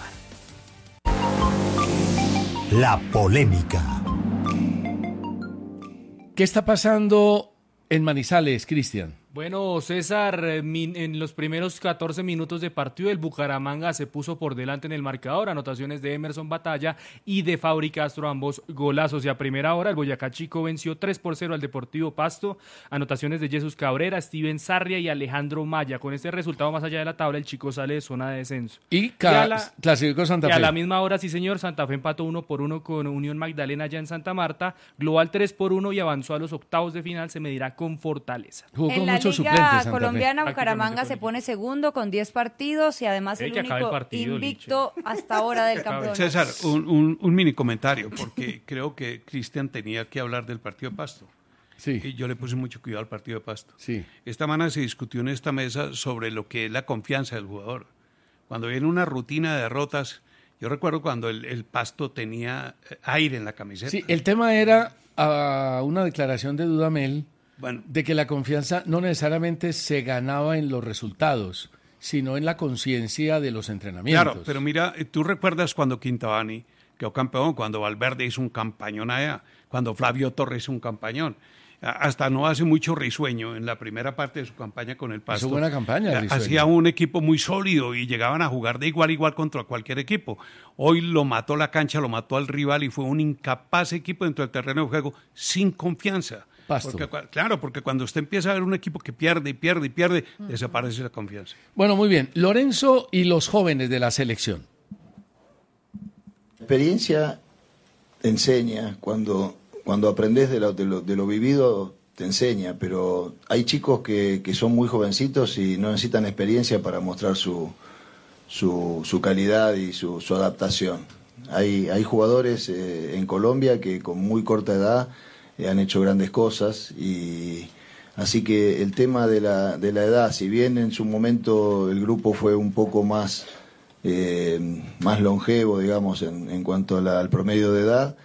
La polémica. ¿Qué está pasando en Manizales, Cristian? Bueno, César, en los primeros 14 minutos de partido, el Bucaramanga se puso por delante en el marcador, anotaciones de Emerson Batalla y de Fabri Castro, ambos golazos. Y a primera hora, el Boyacá Chico venció 3-0 al Deportivo Pasto, anotaciones de Jesús Cabrera, Steven Sarria y Alejandro Maya. Con este resultado, más allá de la tabla, el Chico sale de zona de descenso. Y clasificó Santa Fe. Y a la misma hora, sí señor, Santa Fe empató 1-1 con Unión Magdalena allá en Santa Marta, global 3-1 y avanzó a los octavos de final, se medirá con Fortaleza. Jugó con muchos suplentes. Colombiana, Bucaramanga se pone segundo con 10 partidos y además el único invicto hasta ahora del campeonato. César, un mini comentario, porque creo que Cristian tenía que hablar del partido de Pasto. Sí. Y yo le puse mucho cuidado al partido de Pasto. Sí. Esta mañana se discutió en esta mesa sobre lo que es la confianza del jugador. Cuando viene una rutina de derrotas, yo recuerdo cuando el Pasto tenía aire en la camiseta. Sí, el tema era una declaración de Dudamel, de que la confianza no necesariamente se ganaba en los resultados, sino en la conciencia de los entrenamientos. Claro, pero mira, tú recuerdas cuando Quintabani quedó campeón, cuando Valverde hizo un campañón allá, cuando Flavio Torres hizo un campañón. Hasta no hace mucho Risueño en la primera parte de su campaña con el Pasto. Hizo buena campaña, Risueño. Hacía un equipo muy sólido y llegaban a jugar de igual a igual contra cualquier equipo. Hoy lo mató la cancha, lo mató al rival y fue un incapaz equipo dentro del terreno de juego sin confianza. Pasto. Porque cuando usted empieza a ver un equipo que pierde y pierde y pierde, desaparece la confianza. Bueno, muy bien. Lorenzo y los jóvenes de la selección. La experiencia te enseña, cuando aprendes de lo vivido, te enseña, pero hay chicos que son muy jovencitos y no necesitan experiencia para mostrar su calidad y su adaptación. Hay jugadores en Colombia que con muy corta edad han hecho grandes cosas, y así que el tema de la edad, si bien en su momento el grupo fue un poco más longevo, digamos, en cuanto al promedio de edad,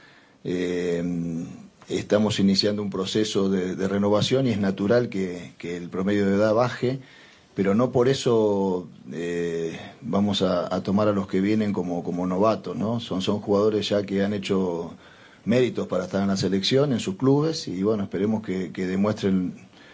estamos iniciando un proceso de renovación y es natural que el promedio de edad baje, pero no por eso vamos a tomar a los que vienen como novatos, ¿no? Son jugadores ya que han hecho méritos para estar en la selección, en sus clubes, y bueno, esperemos que demuestren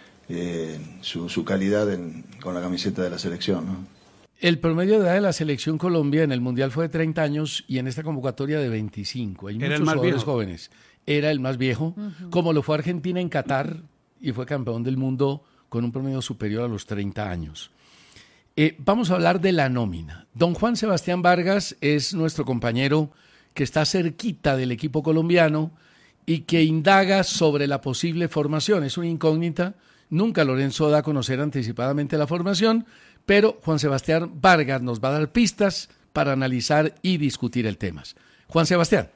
su calidad con la camiseta de la selección, ¿no? El promedio de edad de la selección Colombia en el Mundial fue de 30 años y en esta convocatoria de 25. Hay muchos jugadores jóvenes. Era el más viejo, como lo fue Argentina en Qatar y fue campeón del mundo con un promedio superior a los 30 años. Vamos a hablar de la nómina. Don Juan Sebastián Vargas es nuestro compañero que está cerquita del equipo colombiano y que indaga sobre la posible formación. Es una incógnita. Nunca Lorenzo da a conocer anticipadamente la formación, pero Juan Sebastián Vargas nos va a dar pistas para analizar y discutir el tema. Juan Sebastián.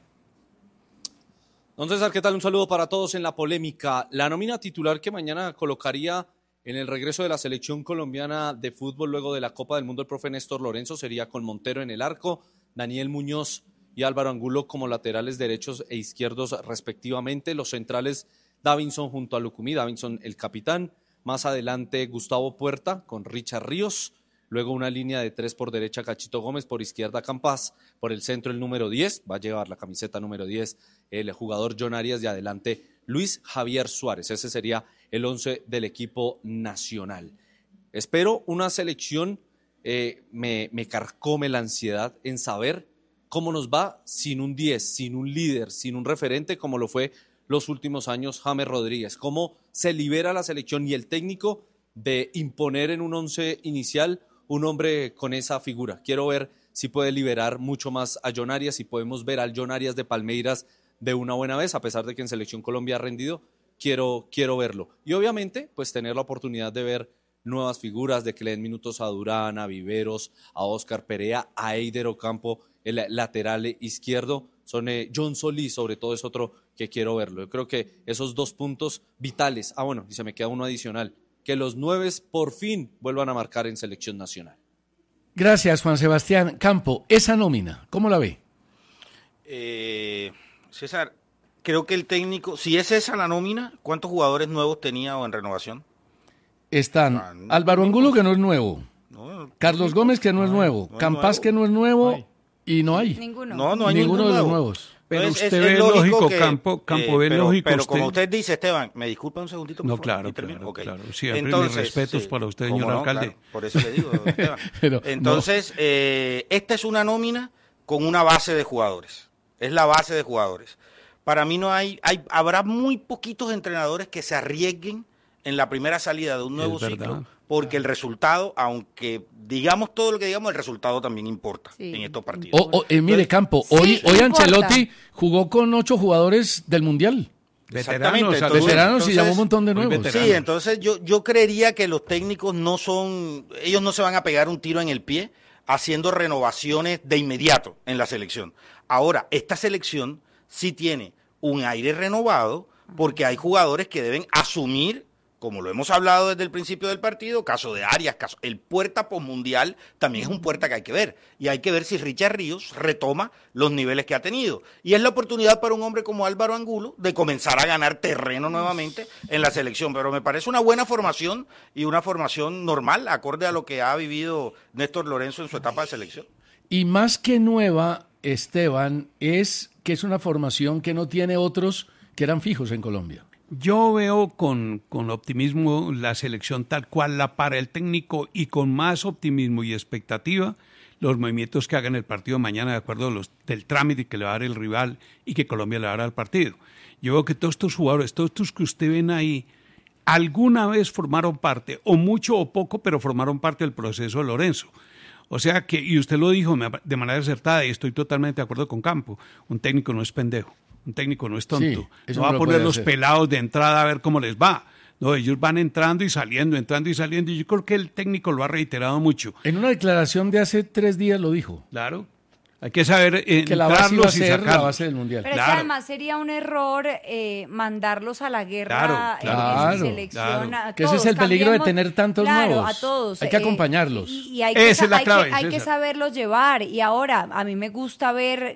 Don César, ¿qué tal? Un saludo para todos en la polémica. La nómina titular que mañana colocaría en el regreso de la selección colombiana de fútbol luego de la Copa del Mundo el profe Néstor Lorenzo sería con Montero en el arco, Daniel Muñoz y Álvaro Angulo como laterales derechos e izquierdos respectivamente. Los centrales, Davinson junto a Lucumí, Davinson el capitán. Más adelante Gustavo Puerta con Richard Ríos. Luego una línea de 3 por derecha, Cachito Gómez, por izquierda Campas, por el centro el número 10, va a llevar la camiseta número 10 el jugador John Arias y adelante Luis Javier Suárez. Ese sería el 11 del equipo nacional. Espero una selección, me carcome la ansiedad en saber cómo nos va sin un 10, sin un líder, sin un referente como lo fue los últimos años James Rodríguez. Cómo se libera la selección y el técnico de imponer en un 11 inicial un hombre con esa figura. Quiero ver si puede liberar mucho más a John Arias, si podemos ver al John Arias de Palmeiras de una buena vez, a pesar de que en Selección Colombia ha rendido, quiero verlo. Y obviamente, pues tener la oportunidad de ver nuevas figuras, de que le den minutos a Durán, a Viveros, a Óscar Perea, a Eider Ocampo, el lateral izquierdo, son John Solís, sobre todo es otro que quiero verlo. Yo creo que esos 2 puntos vitales, bueno, y se me queda uno adicional, que los 9 por fin vuelvan a marcar en selección nacional. Gracias, Juan Sebastián. Campo, esa nómina, ¿cómo la ve? César, creo que el técnico, si es esa la nómina, ¿cuántos jugadores nuevos tenía o en renovación? Están Álvaro Angulo, que no es nuevo, Carlos Gómez, que no es nuevo, Campas, que no es nuevo, y no hay. No hay ninguno de los nuevos. Pero usted ve lógico, Campo ve lógico. Pero como usted dice, Esteban, me disculpa un segundito. No, claro. Siempre mis respetos para usted, señor alcalde. Claro, por eso le digo, Esteban. Entonces, esta es una nómina con una base de jugadores. Es la base de jugadores. Para mí habrá muy poquitos entrenadores que se arriesguen en la primera salida de un nuevo ciclo, porque el resultado, aunque digamos todo lo que digamos, el resultado también importa en estos partidos. Mire, Campo, hoy Ancelotti jugó con 8 jugadores del Mundial. Veteranos y llamó un montón de nuevos. Sí, entonces yo creería que los técnicos ellos no se van a pegar un tiro en el pie haciendo renovaciones de inmediato en la selección. Ahora, esta selección sí tiene un aire renovado porque hay jugadores que deben asumir, como lo hemos hablado desde el principio del partido, caso de Arias, el Puerta postmundial también es un Puerta que hay que ver. Y hay que ver si Richard Ríos retoma los niveles que ha tenido. Y es la oportunidad para un hombre como Álvaro Angulo de comenzar a ganar terreno nuevamente en la selección. Pero me parece una buena formación y una formación normal, acorde a lo que ha vivido Néstor Lorenzo en su etapa de selección. Y más que nueva, Esteban, es que es una formación que no tiene otros que eran fijos en Colombia. Yo veo con optimismo la selección tal cual la para el técnico y con más optimismo y expectativa los movimientos que haga en el partido de mañana de acuerdo a del trámite que le va a dar el rival y que Colombia le va a dar al partido. Yo veo que todos estos jugadores, todos estos que usted ven ahí, alguna vez formaron parte, o mucho o poco, pero formaron parte del proceso de Lorenzo. O sea que, y usted lo dijo de manera acertada y estoy totalmente de acuerdo con Campo, un técnico no es pendejo. Un técnico no es tonto, no va a poner los pelados de entrada a ver cómo les va. No, ellos van entrando y saliendo, y yo creo que el técnico lo ha reiterado mucho. En una declaración de hace 3 días lo dijo. Claro. Hay que saber que la base iba a ser la base del Mundial. Pero es que además sería un error mandarlos a la guerra en su selección. A todos. Que ese es el peligro de tener tantos nuevos. A todos. Hay que acompañarlos. Y esa es la clave. Hay que saberlos llevar. Y ahora, a mí me gusta ver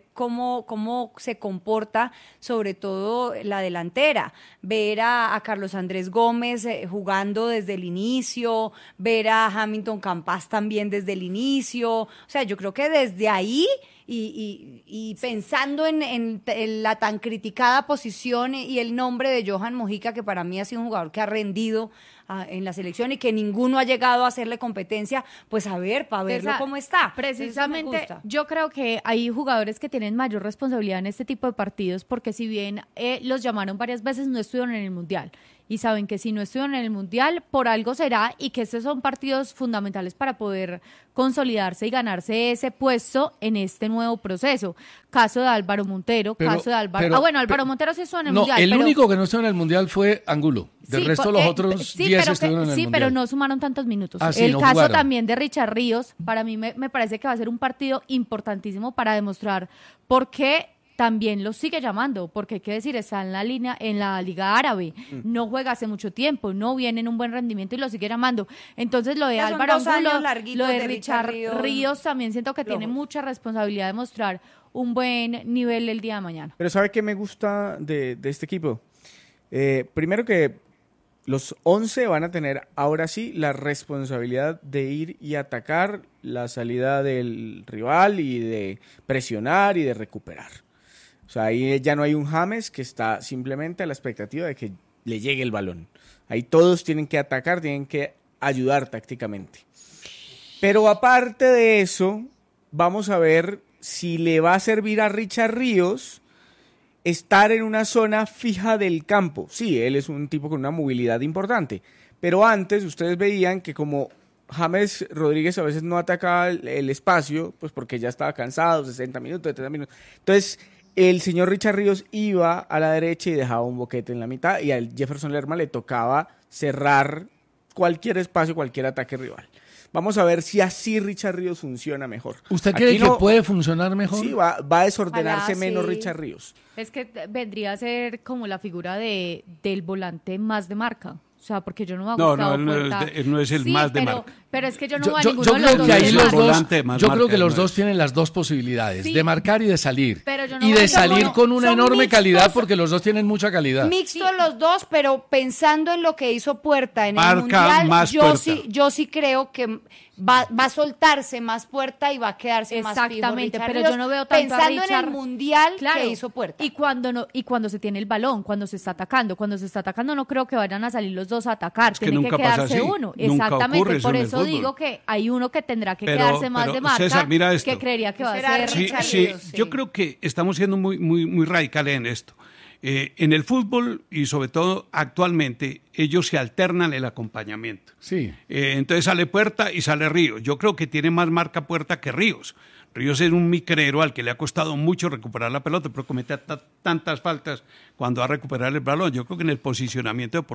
cómo se comporta, sobre todo la delantera. Ver a Carlos Andrés Gómez jugando desde el inicio, ver a Hamilton Campas también desde el inicio. O sea, yo creo que desde ahí y pensando en la tan criticada posición y el nombre de Johan Mojica, que para mí ha sido un jugador que ha rendido en la selección y que ninguno ha llegado a hacerle competencia, pues a ver, para verlo cómo está. Precisamente, yo creo que hay jugadores que tienen mayor responsabilidad en este tipo de partidos, porque si bien los llamaron varias veces, no estuvieron en el Mundial. Y saben que si no estuvieron en el Mundial, por algo será, y que estos son partidos fundamentales para poder consolidarse y ganarse ese puesto en este nuevo proceso. Caso de Álvaro Montero, Álvaro Montero sí estuvo en el Mundial. El único que no estuvo en el Mundial fue Angulo. Del resto, los otros 10 estuvieron en el Mundial. Sí, pero no sumaron tantos minutos. No caso jugaron. también de Richard Ríos, para mí me parece que va a ser un partido importantísimo para demostrar por qué también lo sigue llamando, porque hay que decir, está en la línea, en la Liga Árabe, no juega hace mucho tiempo, no viene en un buen rendimiento y lo sigue llamando. Entonces lo de Ya son Álvaro 2 años Angulo, larguitos lo de de Richard Richard Ríos también siento que tiene mucha responsabilidad de mostrar un buen nivel el día de mañana. Pero ¿sabe qué me gusta de este equipo? Primero que los 11 van a tener ahora sí la responsabilidad de ir y atacar la salida del rival y de presionar y de recuperar. O sea, ahí ya no hay un James que está simplemente a la expectativa de que le llegue el balón. Ahí todos tienen que atacar, tienen que ayudar tácticamente. Pero aparte de eso, vamos a ver si le va a servir a Richard Ríos estar en una zona fija del campo. Sí, él es un tipo con una movilidad importante, pero antes ustedes veían que como James Rodríguez a veces no atacaba el espacio, pues porque ya estaba cansado, 60 minutos, 70 minutos. Entonces, el señor Richard Ríos iba a la derecha y dejaba un boquete en la mitad, y al Jefferson Lerma le tocaba cerrar cualquier espacio, cualquier ataque rival. Vamos a ver si así Richard Ríos funciona mejor. ¿Usted cree que puede funcionar mejor? Sí, va a desordenarse menos Richard Ríos. Es que vendría a ser como la figura del volante más de marca. O sea, porque yo no me ha gustado él no es el más de marca. Pero es que yo no veo a ninguno de los dos. Yo creo que los dos tienen las dos posibilidades, de marcar y de salir. Pero yo no y de veo salir con una son enorme mixtos, calidad, porque los dos tienen mucha calidad. Mixtos los dos, pero pensando en lo que hizo Puerta en Marca el Mundial, más yo sí creo que va a soltarse más Puerta y va a quedarse más fijo. Exactamente, Richard pero Ríos, yo no veo tanto pensando a Richard en el Mundial claro, que hizo Puerta. Y cuando se tiene el balón, cuando se está atacando no creo que vayan a salir los dos a atacar, tiene que quedarse uno. Exactamente, por eso digo que hay uno que tendrá que quedarse más de marca, César, mira esto. que creería que va a ser Richard Ríos. Sí, yo creo que estamos siendo muy radicales en esto. En el fútbol y sobre todo actualmente ellos se alternan el acompañamiento. Sí. Entonces sale Puerta y sale Ríos. Yo creo que tiene más marca Puerta que Ríos. Ríos es un micrero al que le ha costado mucho recuperar la pelota, pero comete tantas faltas cuando va a recuperar el balón. Yo creo que en el posicionamiento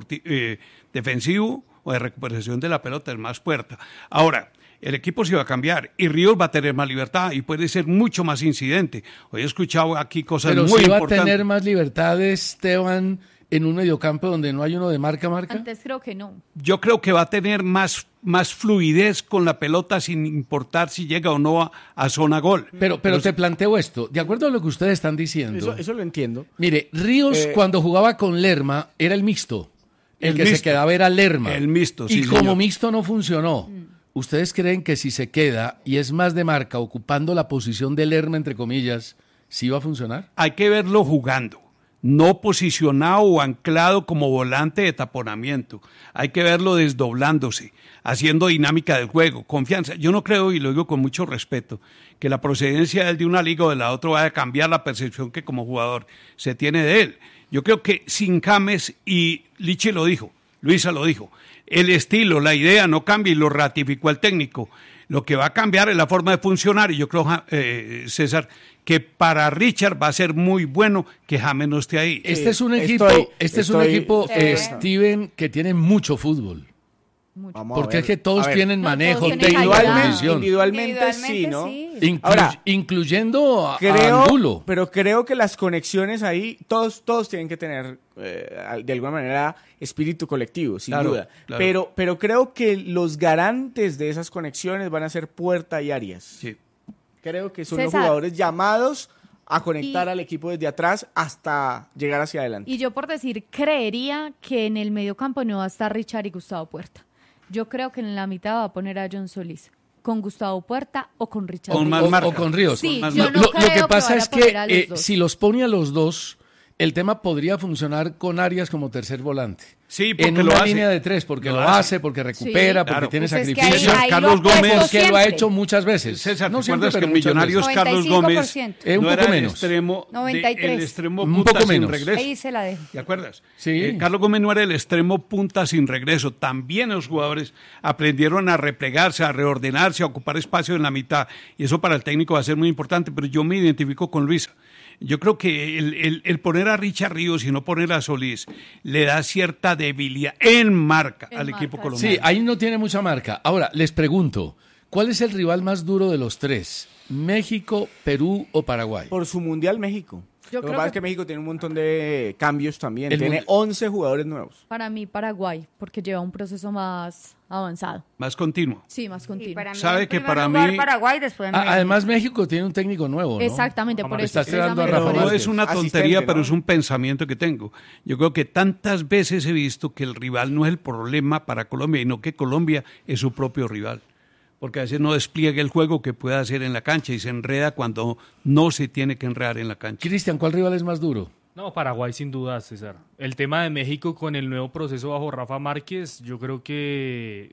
defensivo o de recuperación de la pelota es más Puerta. Ahora, el equipo se va a cambiar y Ríos va a tener más libertad y puede ser mucho más incidente. Hoy he escuchado aquí cosas muy importantes. Pero si va a tener más libertad, Esteban, en un mediocampo donde no hay uno de marca. Antes creo que no. Yo creo que va a tener más fluidez con la pelota sin importar si llega o no a zona gol. Pero te planteo esto, de acuerdo a lo que ustedes están diciendo. Eso lo entiendo. Mire, Ríos cuando jugaba con Lerma era el mixto. El que se quedaba era Lerma. El mixto, sí, y como señor. mixto no funcionó. ¿Ustedes creen que si se queda y es más de marca ocupando la posición de Lerma, entre comillas, sí va a funcionar? Hay que verlo jugando, no posicionado o anclado como volante de taponamiento. Hay que verlo desdoblándose, haciendo dinámica del juego, confianza. Yo no creo, y lo digo con mucho respeto, que la procedencia de una liga o de la otra vaya a cambiar la percepción que como jugador se tiene de él. Yo creo que sin James, y Lichi lo dijo, Luisa lo dijo, el estilo, la idea no cambia y lo ratificó el técnico. Lo que va a cambiar es la forma de funcionar y yo creo, César, que para Richard va a ser muy bueno que James no esté ahí. Este es un equipo, Steven, que tiene mucho fútbol. Porque es que todos tienen manejo, individualmente sí, ¿no? Ahora, incluyendo a Angulo. Pero creo que las conexiones ahí, todos tienen que tener, de alguna manera, espíritu colectivo, sin duda. Claro. Pero creo que los garantes de esas conexiones van a ser Puerta y Arias. Sí. Creo que son los jugadores llamados a conectar al equipo desde atrás hasta llegar hacia adelante. Y yo por decir, creería que en el medio campo no va a estar Richard y Gustavo Puerta. Yo creo que en la mitad va a poner a John Solís con Gustavo Puerta o con Richard o con Ríos. Sí, Lo que pasa es que si los pone a los dos, el tema podría funcionar con Arias como tercer volante. Sí, porque en una línea de 3, porque lo hace, porque recupera, porque tiene sacrificio. Carlos Gómez, que lo ha hecho muchas veces. César, ¿no recuerdas que en Millonarios Carlos Gómez un no poco era menos. el extremo un punta poco sin menos. regreso? Ahí se la dejo. ¿Te acuerdas? Sí. Carlos Gómez no era el extremo punta sin regreso. También los jugadores aprendieron a replegarse, a reordenarse, a ocupar espacio en la mitad. Y eso para el técnico va a ser muy importante. Pero yo me identifico con Luisa. Yo creo que el poner a Richard Ríos y no poner a Solís le da cierta debilidad en marca al equipo colombiano. Sí, ahí no tiene mucha marca. Ahora, les pregunto, ¿cuál es el rival más duro de los tres? ¿México, Perú o Paraguay? Por su Mundial, México. Lo que pasa es que México tiene un montón de cambios también. Tiene 11 jugadores nuevos. Para mí, Paraguay, porque lleva un proceso más avanzado. Más continuo. Sí, más continuo. Para mí, sabe que para mí Paraguay, después México. Además México tiene un técnico nuevo, ¿no? Exactamente, por eso. No es una tontería, pero es un pensamiento que tengo. Yo creo que tantas veces he visto que el rival no es el problema para Colombia, sino que Colombia es su propio rival. Porque a veces no despliega el juego que puede hacer en la cancha y se enreda cuando no se tiene que enredar en la cancha. Cristian, ¿cuál rival es más duro? No, Paraguay sin duda, César. El tema de México con el nuevo proceso bajo Rafa Márquez, yo creo que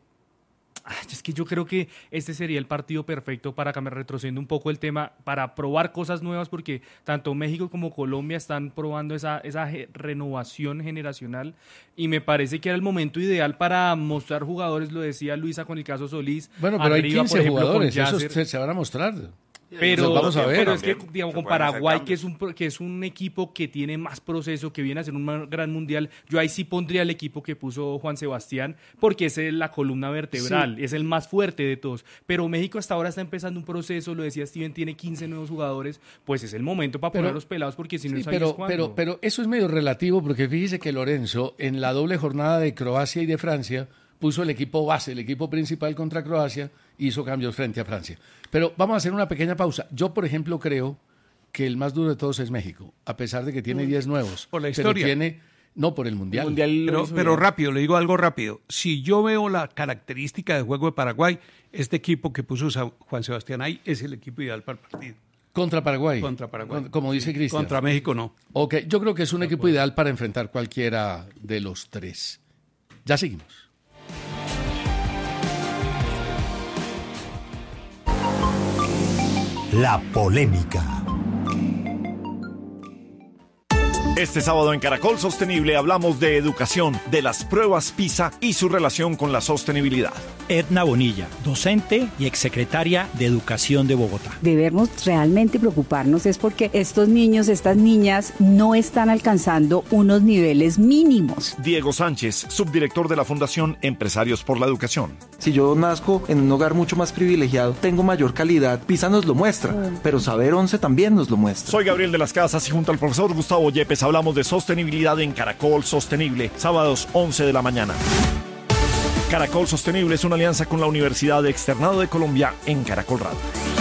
este sería el partido perfecto para que me retrocediendo un poco el tema, para probar cosas nuevas, porque tanto México como Colombia están probando esa renovación generacional y me parece que era el momento ideal para mostrar jugadores, lo decía Luisa con el caso Solís. Bueno, pero arriba, hay 15 por ejemplo, jugadores, con esos se van a mostrar. Pero vamos a ver. Pero es que, digamos, con Paraguay, que es un equipo que tiene más proceso, que viene a ser un gran mundial, yo ahí sí pondría el equipo que puso Juan Sebastián, porque es la columna vertebral, es el más fuerte de todos. Pero México hasta ahora está empezando un proceso, lo decía Steven, tiene 15 nuevos jugadores, pues es el momento para poner a los pelados, porque si no sabes cuándo. Pero eso es medio relativo, porque fíjese que Lorenzo, en la doble jornada de Croacia y de Francia, puso el equipo base, el equipo principal contra Croacia, hizo cambios frente a Francia. Pero vamos a hacer una pequeña pausa. Yo, por ejemplo, creo que el más duro de todos es México, a pesar de que tiene 10 nuevos. Por la historia. No, por el Mundial. Pero rápido, le digo algo rápido. Si yo veo la característica de juego de Paraguay, este equipo que puso Juan Sebastián ahí es el equipo ideal para el partido. Contra Paraguay. Contra Paraguay. Como dice Cristian. Contra México no. Ok, yo creo que es un equipo ideal para enfrentar cualquiera de los tres. Ya seguimos. La polémica. Este sábado en Caracol Sostenible hablamos de educación, de las pruebas PISA y su relación con la sostenibilidad. Edna Bonilla, docente y exsecretaria de Educación de Bogotá. Debemos realmente preocuparnos es porque estos niños, estas niñas no están alcanzando unos niveles mínimos. Diego Sánchez, subdirector de la Fundación Empresarios por la Educación. Si yo nazco en un hogar mucho más privilegiado, tengo mayor calidad, PISA nos lo muestra, pero Saber 11 también nos lo muestra. Soy Gabriel de las Casas y junto al profesor Gustavo Yepes hablamos de sostenibilidad en Caracol Sostenible, sábados 11 de la mañana. Caracol Sostenible es una alianza con la Universidad de Externado de Colombia en Caracol Radio.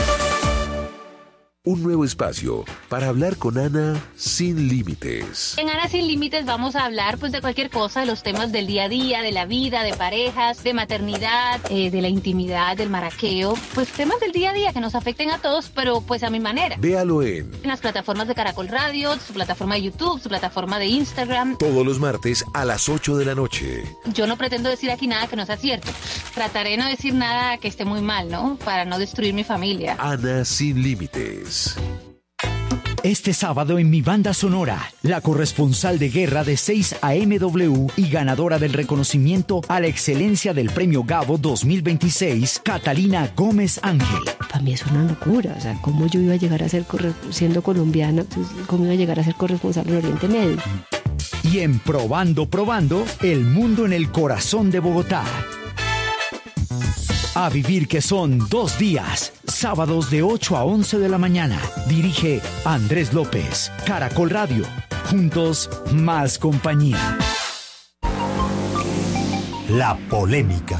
Un nuevo espacio para hablar con Ana sin límites. En Ana sin límites vamos a hablar pues de cualquier cosa, de los temas del día a día, de la vida, de parejas, de maternidad, de la intimidad, del maraqueo, pues temas del día a día que nos afecten a todos, pero pues a mi manera. Véalo en las plataformas de Caracol Radio, su plataforma de YouTube, su plataforma de Instagram. Todos los martes a las 8 de la noche. Yo no pretendo decir aquí nada que no sea cierto. Trataré de no decir nada que esté muy mal, ¿no? Para no destruir mi familia. Ana sin límites. Este sábado en Mi Banda Sonora, la corresponsal de guerra de 6 a MW y ganadora del reconocimiento a la excelencia del Premio Gabo 2026, Catalina Gómez Ángel. Para mí es una locura, o sea, cómo yo iba a llegar a ser, siendo colombiana, cómo iba a llegar a ser corresponsal en Oriente Medio. Y en Probando, el mundo en el corazón de Bogotá. A vivir que son 2 días, sábados de 8 a 11 de la mañana. Dirige Andrés López, Caracol Radio. Juntos, más compañía. La polémica.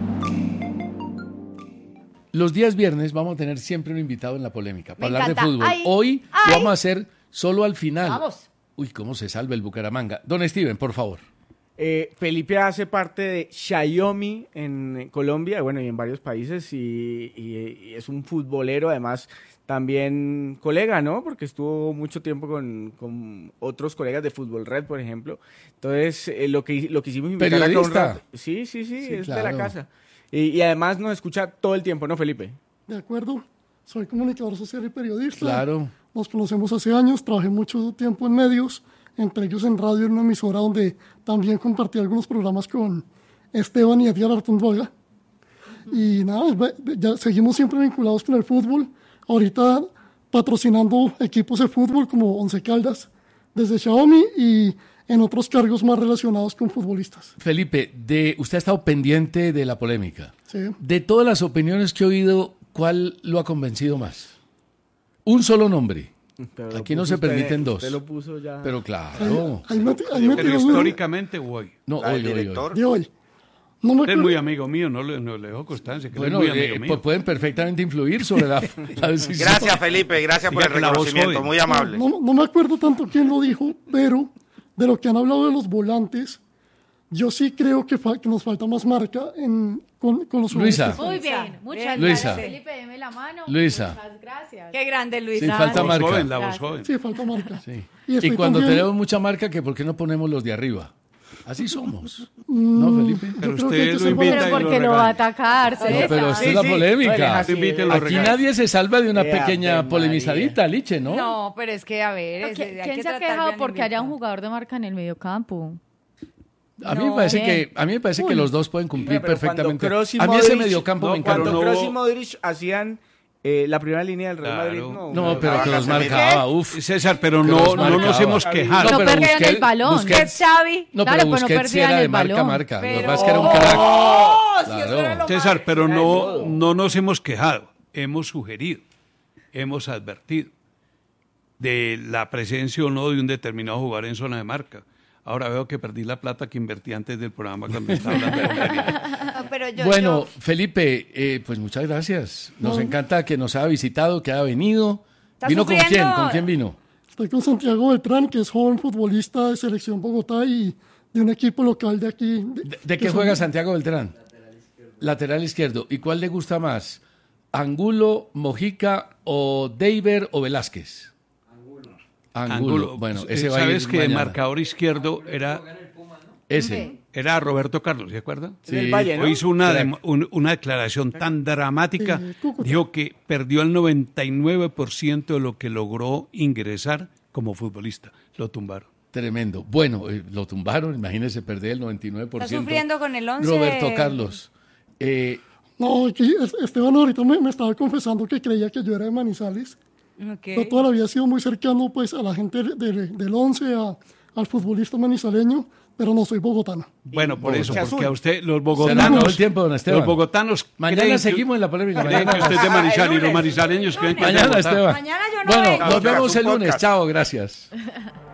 Los días viernes vamos a tener siempre un invitado en La Polémica para hablar de encanta. fútbol. Ay, Hoy lo vamos a hacer solo al final. Vamos. Uy, cómo se salva el Bucaramanga. Don Steven, por favor. Felipe hace parte de Xiaomi en Colombia, bueno, y en varios países, y es un futbolero, además también colega, ¿no? Porque estuvo mucho tiempo con otros colegas de Fútbol Red, por ejemplo. Entonces, lo quisimos invitar a un rato. Sí, es claro. De la casa. Y además nos escucha todo el tiempo, ¿no, Felipe? De acuerdo. Soy comunicador social y periodista. Claro. Nos conocemos hace años, trabajé mucho tiempo en medios, entre ellos en radio, en una emisora donde también compartí algunos programas con Esteban y Edgar Artunduaga. Y nada, ya seguimos siempre vinculados con el fútbol. Ahorita patrocinando equipos de fútbol como Once Caldas desde Xiaomi y en otros cargos más relacionados con futbolistas. Felipe, usted ha estado pendiente de la polémica. Sí. De todas las opiniones que he oído, ¿cuál lo ha convencido más? Un solo nombre. Aquí no se permiten dos. Usted lo puso ya. Pero claro. Pero históricamente hoy. No, hoy. No usted es muy amigo mío, no le dejo constancia. Que bueno, es muy amigo mío. Pueden perfectamente influir sobre la decisión. Gracias, Felipe, gracias por el reconocimiento, muy amable. No me acuerdo tanto quién lo dijo, pero de lo que han hablado de los volantes, yo sí creo que nos falta más marca con los Luisa. Muy bien, muchas Luisa. gracias. Felipe, deme la mano. Luisa. Muchas gracias. Qué grande, Luisa. Sí, falta marca. La voz joven. Sí, falta marca. Sí. Y cuando tenemos mucha marca, ¿por qué no ponemos los de arriba? Así somos. ¿No, Felipe? Pero usted lo invita pero porque lo va a atacar. No, pero esta es la polémica. Aquí nadie se salva de una pequeña polemizadita, Liche, ¿no? No, pero es que, a ver... ¿Quién se ha quejado porque haya un jugador de marca en el mediocampo? A mí me parece que los dos pueden cumplir perfectamente. A mí ese mediocampo me encanta. Cuando Kroos y Modric hacían la primera línea del Real Madrid, no, pero que los marcaba, César, pero no nos hemos quejado. No perdían el balón. Busquets, Xavi. No, pero Busquets sí era de marca. Lo que pasa es que era un crack. César, pero no nos hemos quejado. Hemos sugerido, hemos advertido de la presencia o no de un determinado jugador en zona de marca. Ahora veo que perdí la plata que invertí antes del programa cuando estaba hablando de Felipe, pues muchas gracias. Nos encanta que nos haya visitado, que haya venido. ¿Vino con quién? ¿Con quién vino? Estoy con Santiago Beltrán, que es joven futbolista de Selección Bogotá y de un equipo local de aquí. ¿De qué juega Santiago Beltrán? Lateral izquierdo. ¿Y cuál le gusta más? ¿Angulo, Mojica o Deiber o Velázquez? Angulo. Bueno, ese va a ir ¿Sabes que el mañana. marcador izquierdo era ese? Era Roberto Carlos, ¿se acuerda? Sí. Hoy hizo una declaración tan dramática. Dijo que perdió el 99% de lo que logró ingresar como futbolista. Lo tumbaron. Tremendo. Bueno, lo tumbaron, imagínese perder el 99%. Está sufriendo con el 11. Roberto Carlos. No, Esteban ahorita me estaba confesando que creía que yo era de Manizales. Okay. Yo toda la vida he sido muy cercano pues, a la gente del 11, al futbolista manizaleño, pero no soy bogotano. Bueno, por eso, porque a usted, los bogotanos... el tiempo, don Esteban. Los bogotanos... Mañana seguimos en la polémica. Creen que usted es de Manizales y los manizaleños creen que mañana, Esteban. Mañana yo no Bueno, vengo. nos vemos el lunes. Chao, gracias.